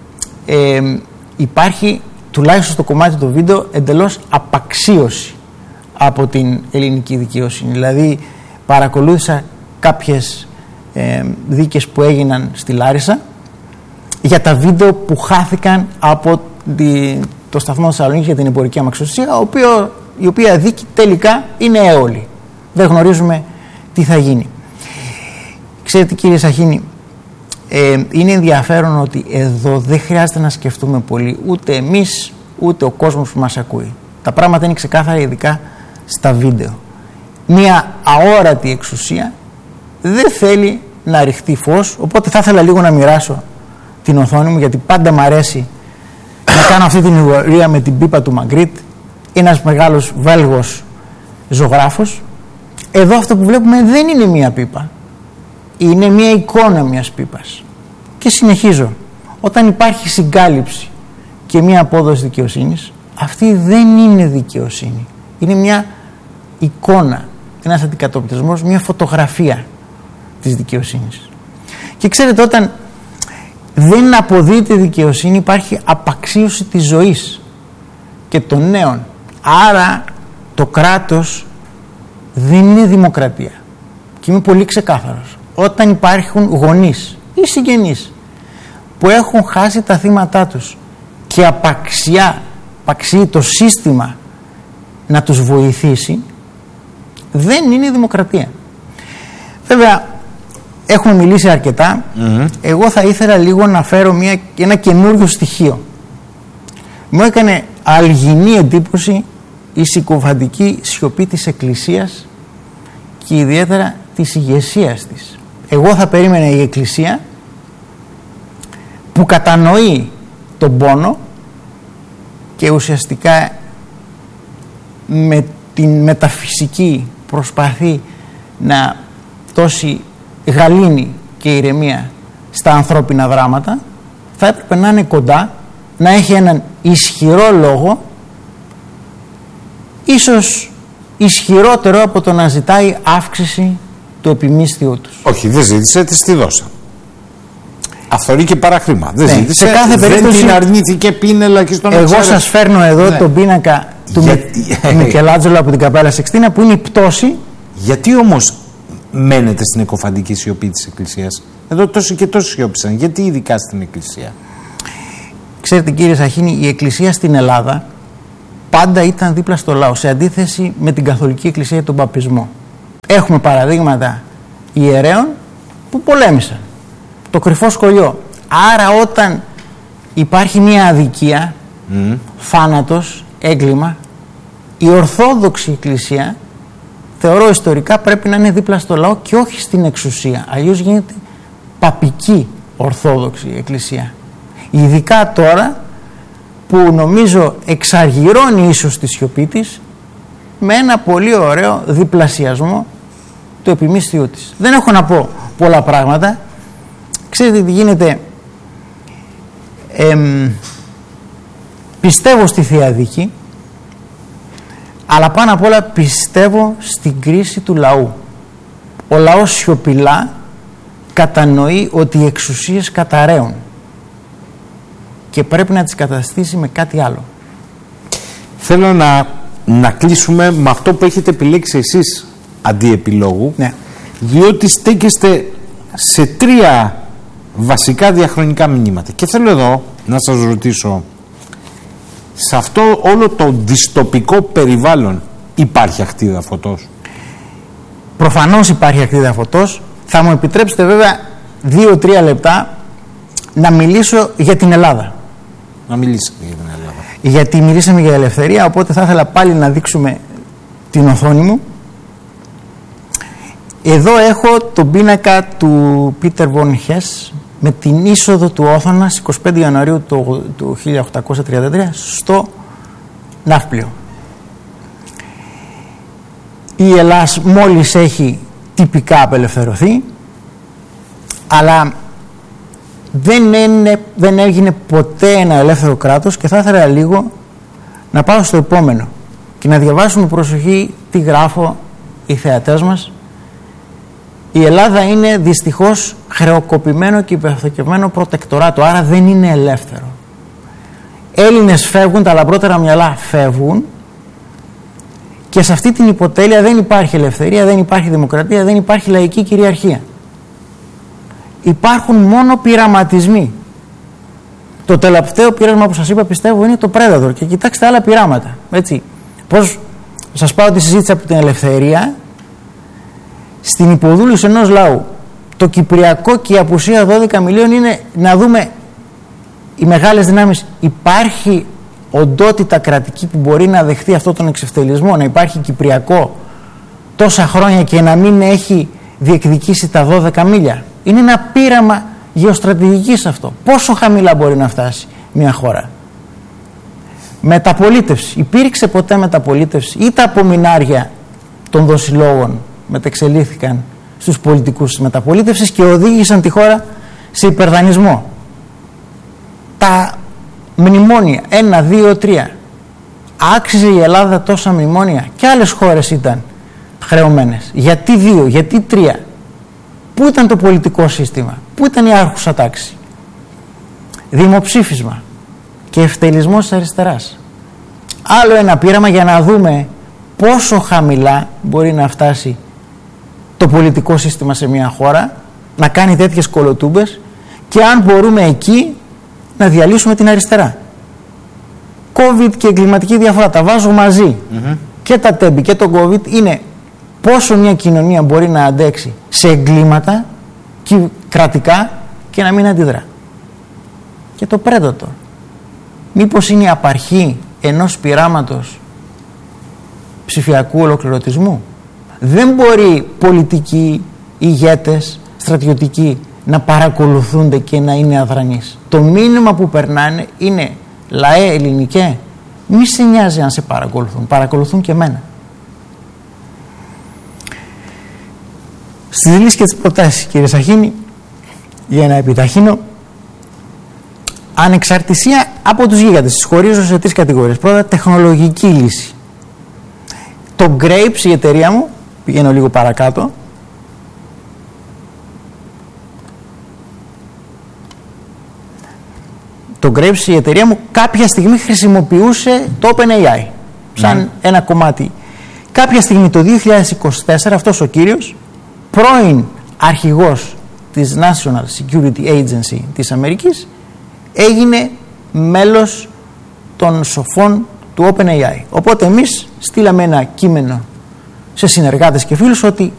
υπάρχει, τουλάχιστον στο κομμάτι του βίντεο, εντελώς απαξίωση από την ελληνική δικαιοσύνη. Δηλαδή παρακολούθησα κάποιες δίκες που έγιναν στη Λάρισα για τα βίντεο που χάθηκαν από το σταθμό Θεσσαλονίκης για την εμπορική αμαξοστοιχεία, η οποία δίκη τελικά είναι έολη. Δεν γνωρίζουμε τι θα γίνει. Ξέρετε κύριε Σαχίνη, είναι ενδιαφέρον ότι εδώ δεν χρειάζεται να σκεφτούμε πολύ, ούτε εμείς ούτε ο κόσμος που μας ακούει. Τα πράγματα είναι ξεκάθαρα, ειδικά στα βίντεο. Μια αόρατη εξουσία δεν θέλει να ρηχτεί φως, οπότε θα ήθελα λίγο να μοιράσω την οθόνη μου, γιατί πάντα μ' αρέσει να κάνω αυτή την ηγορία με την πίπα του Μαγκρίτ, ένας μεγάλος Βέλγος ζωγράφος. Εδώ αυτό που βλέπουμε δεν είναι μία πίπα, είναι μία εικόνα μιας πίπας. Και συνεχίζω. Όταν υπάρχει συγκάλυψη και μία απόδοση δικαιοσύνης, αυτή δεν είναι δικαιοσύνη. Είναι μια εικόνα, ένας αντικατοπτρισμός, μια φωτογραφία της δικαιοσύνης. Και ξέρετε, όταν δεν αποδίδεται δικαιοσύνη, υπάρχει απαξίωση της ζωής και των νέων. Άρα το κράτος δεν είναι δημοκρατία. Και είμαι πολύ ξεκάθαρος. Όταν υπάρχουν γονείς ή συγγενείς που έχουν χάσει τα θύματά τους και απαξιεί το σύστημα να τους βοηθήσει, δεν είναι δημοκρατία. Βέβαια, έχουμε μιλήσει αρκετά. Εγώ θα ήθελα λίγο να φέρω ένα καινούριο στοιχείο. Μου έκανε αλγινή εντύπωση η συκοφαντική σιωπή της Εκκλησίας και ιδιαίτερα της ηγεσίας της. Εγώ θα περίμενα η Εκκλησία, που κατανοεί τον πόνο και ουσιαστικά με την μεταφυσική προσπαθεί να δώσει γαλήνη και ηρεμία στα ανθρώπινα δράματα, θα έπρεπε να είναι κοντά, να έχει έναν ισχυρό λόγο, ίσως ισχυρότερο από το να ζητάει αύξηση του επιμίσθιου τους. Όχι, δεν ζήτησε, της τη δώσα. Αυθορεί και παραχρήμα. Δεν ζήτησε, σε κάθε περίπτωση, δεν την αρνήθηκε πίνελα και στον εγώ σας φέρνω εδώ τον πίνακα του Μικελάντζελο από την Καπέλα Σιξτίνα, που είναι η πτώση Γιατί όμως μένετε στην εκοφαντική σιωπή της Εκκλησίας? Εδώ τόσοι και τόσοι σιώπησαν. Γιατί ειδικά στην Εκκλησία? Ξέρετε κύριε Σαχίνη, η Εκκλησία στην Ελλάδα πάντα ήταν δίπλα στο λαό, σε αντίθεση με την Καθολική Εκκλησία και τον Παπισμό. Έχουμε παραδείγματα ιερέων που πολέμησαν. Το κρυφό σκολιό. Άρα όταν υπάρχει μια αδικία, θάνατος, έγκλημα, η Ορθόδοξη Εκκλησία, θεωρώ ιστορικά, πρέπει να είναι δίπλα στο λαό και όχι στην εξουσία. Αλλιώς γίνεται παπική Ορθόδοξη Εκκλησία. Ειδικά τώρα που νομίζω εξαργυρώνει ίσως τη σιωπή της με ένα πολύ ωραίο διπλασιασμό του επιμίσθιου της. Δεν έχω να πω πολλά πράγματα. Ξέρετε τι γίνεται? Πιστεύω στη Θεία Δίκη, αλλά πάνω απ' όλα πιστεύω στην κρίση του λαού. Ο λαός σιωπηλά κατανοεί ότι οι εξουσίες καταραίουν και πρέπει να τις καταστήσει με κάτι άλλο. Θέλω να κλείσουμε με αυτό που έχετε επιλέξει εσείς αντί επιλόγου, ναι. Διότι στέκεστε σε 3 βασικά διαχρονικά μηνύματα. Και θέλω εδώ να σας ρωτήσω, σε αυτό όλο το δυστοπικό περιβάλλον υπάρχει ακτίδα φωτός? Προφανώς υπάρχει ακτίδα φωτός. Θα μου επιτρέψετε βέβαια 2-3 λεπτά να μιλήσω για την Ελλάδα. Να μιλήσετε για την Ελλάδα. Γιατί μιλήσαμε για ελευθερία, οπότε θα ήθελα πάλι να δείξουμε την οθόνη μου. Εδώ έχω τον πίνακα του Πίτερ Βον Χες με την είσοδο του Όθωνα στις 25 Ιανουαρίου του 1833 στο Ναύπλιο. Η Ελλάς μόλις έχει τυπικά απελευθερωθεί, αλλά δεν έγινε ποτέ ένα ελεύθερο κράτος, και θα ήθελα λίγο να πάω στο επόμενο και να διαβάσουμε προσοχή τι γράφω οι θεατές μας. Η Ελλάδα είναι δυστυχώς χρεοκοπημένο και υπερθεκευμένο προτεκτοράτο, άρα δεν είναι ελεύθερο. Έλληνες φεύγουν, τα λαμπρότερα μυαλά φεύγουν, και σε αυτή την υποτέλεια δεν υπάρχει ελευθερία, δεν υπάρχει δημοκρατία, δεν υπάρχει λαϊκή κυριαρχία. Υπάρχουν μόνο πειραματισμοί. Το τελευταίο πείραμα που σας είπα πιστεύω είναι το Predator, και κοιτάξτε άλλα πειράματα. Έτσι. Πώς σας πάω τη συζήτηση από την ελευθερία στην υποδούλωση ενός λαού. Το Κυπριακό και η απουσία 12 μιλίων είναι να δούμε οι μεγάλες δυνάμεις. Υπάρχει οντότητα κρατική που μπορεί να δεχθεί αυτόν τον εξευτελισμό, να υπάρχει Κυπριακό τόσα χρόνια και να μην έχει διεκδικήσει τα 12 μίλια? Είναι ένα πείραμα γεωστρατηγικής αυτό. Πόσο χαμηλά μπορεί να φτάσει μια χώρα? Μεταπολίτευση. Υπήρξε ποτέ μεταπολίτευση? Ή τα απομεινάρια των δοσιλόγων μετεξελίχθηκαν στους πολιτικούς της μεταπολίτευσης και οδήγησαν τη χώρα σε υπερδανισμό? Τα μνημόνια 1, 2, 3. Άξιζε η Ελλάδα τόσα μνημόνια? Και άλλες χώρες ήταν χρεωμένες. Γιατί 2, γιατί 3? Πού ήταν το πολιτικό σύστημα? Πού ήταν η άρχουσα τάξη? Δημοψήφισμα και ευτελισμός της αριστεράς. Άλλο ένα πείραμα για να δούμε πόσο χαμηλά μπορεί να φτάσει το πολιτικό σύστημα σε μια χώρα, να κάνει τέτοιες κολοτούμπες, και αν μπορούμε εκεί να διαλύσουμε την αριστερά. COVID και εγκληματική διαφορά, τα βάζω μαζί. Και τα τέμπη και το COVID είναι πόσο μια κοινωνία μπορεί να αντέξει σε εγκλήματα κρατικά και να μην αντιδρά. Και το Predator, μήπως είναι η απαρχή ενός πειράματος ψηφιακού ολοκληρωτισμού? Δεν μπορεί πολιτικοί, ηγέτες, στρατιωτικοί να παρακολουθούνται και να είναι αδρανείς. Το μήνυμα που περνάνε είναι: λαέ ελληνικέ, μη σε νοιάζει αν σε παρακολουθούν, παρακολουθούν και εμένα. Στις λύσεις και τις προτάσεις, κύριε Σαχίνη, για να επιταχύνω, ανεξαρτησία από τους γίγαντες. Τις χωρίζω σε 3 κατηγορίες. Πρώτα, τεχνολογική λύση. Το Grapes, η εταιρεία μου, πηγαίνω λίγο παρακάτω, το Grapes, η εταιρεία μου, κάποια στιγμή χρησιμοποιούσε το OpenAI σαν ένα κομμάτι. Κάποια στιγμή το 2024 αυτός ο κύριος, πρώην αρχηγός της National Security Agency της Αμερικής, έγινε μέλος των σοφών του OpenAI. Οπότε εμείς στείλαμε ένα κείμενο σε συνεργάτες και φίλους ότι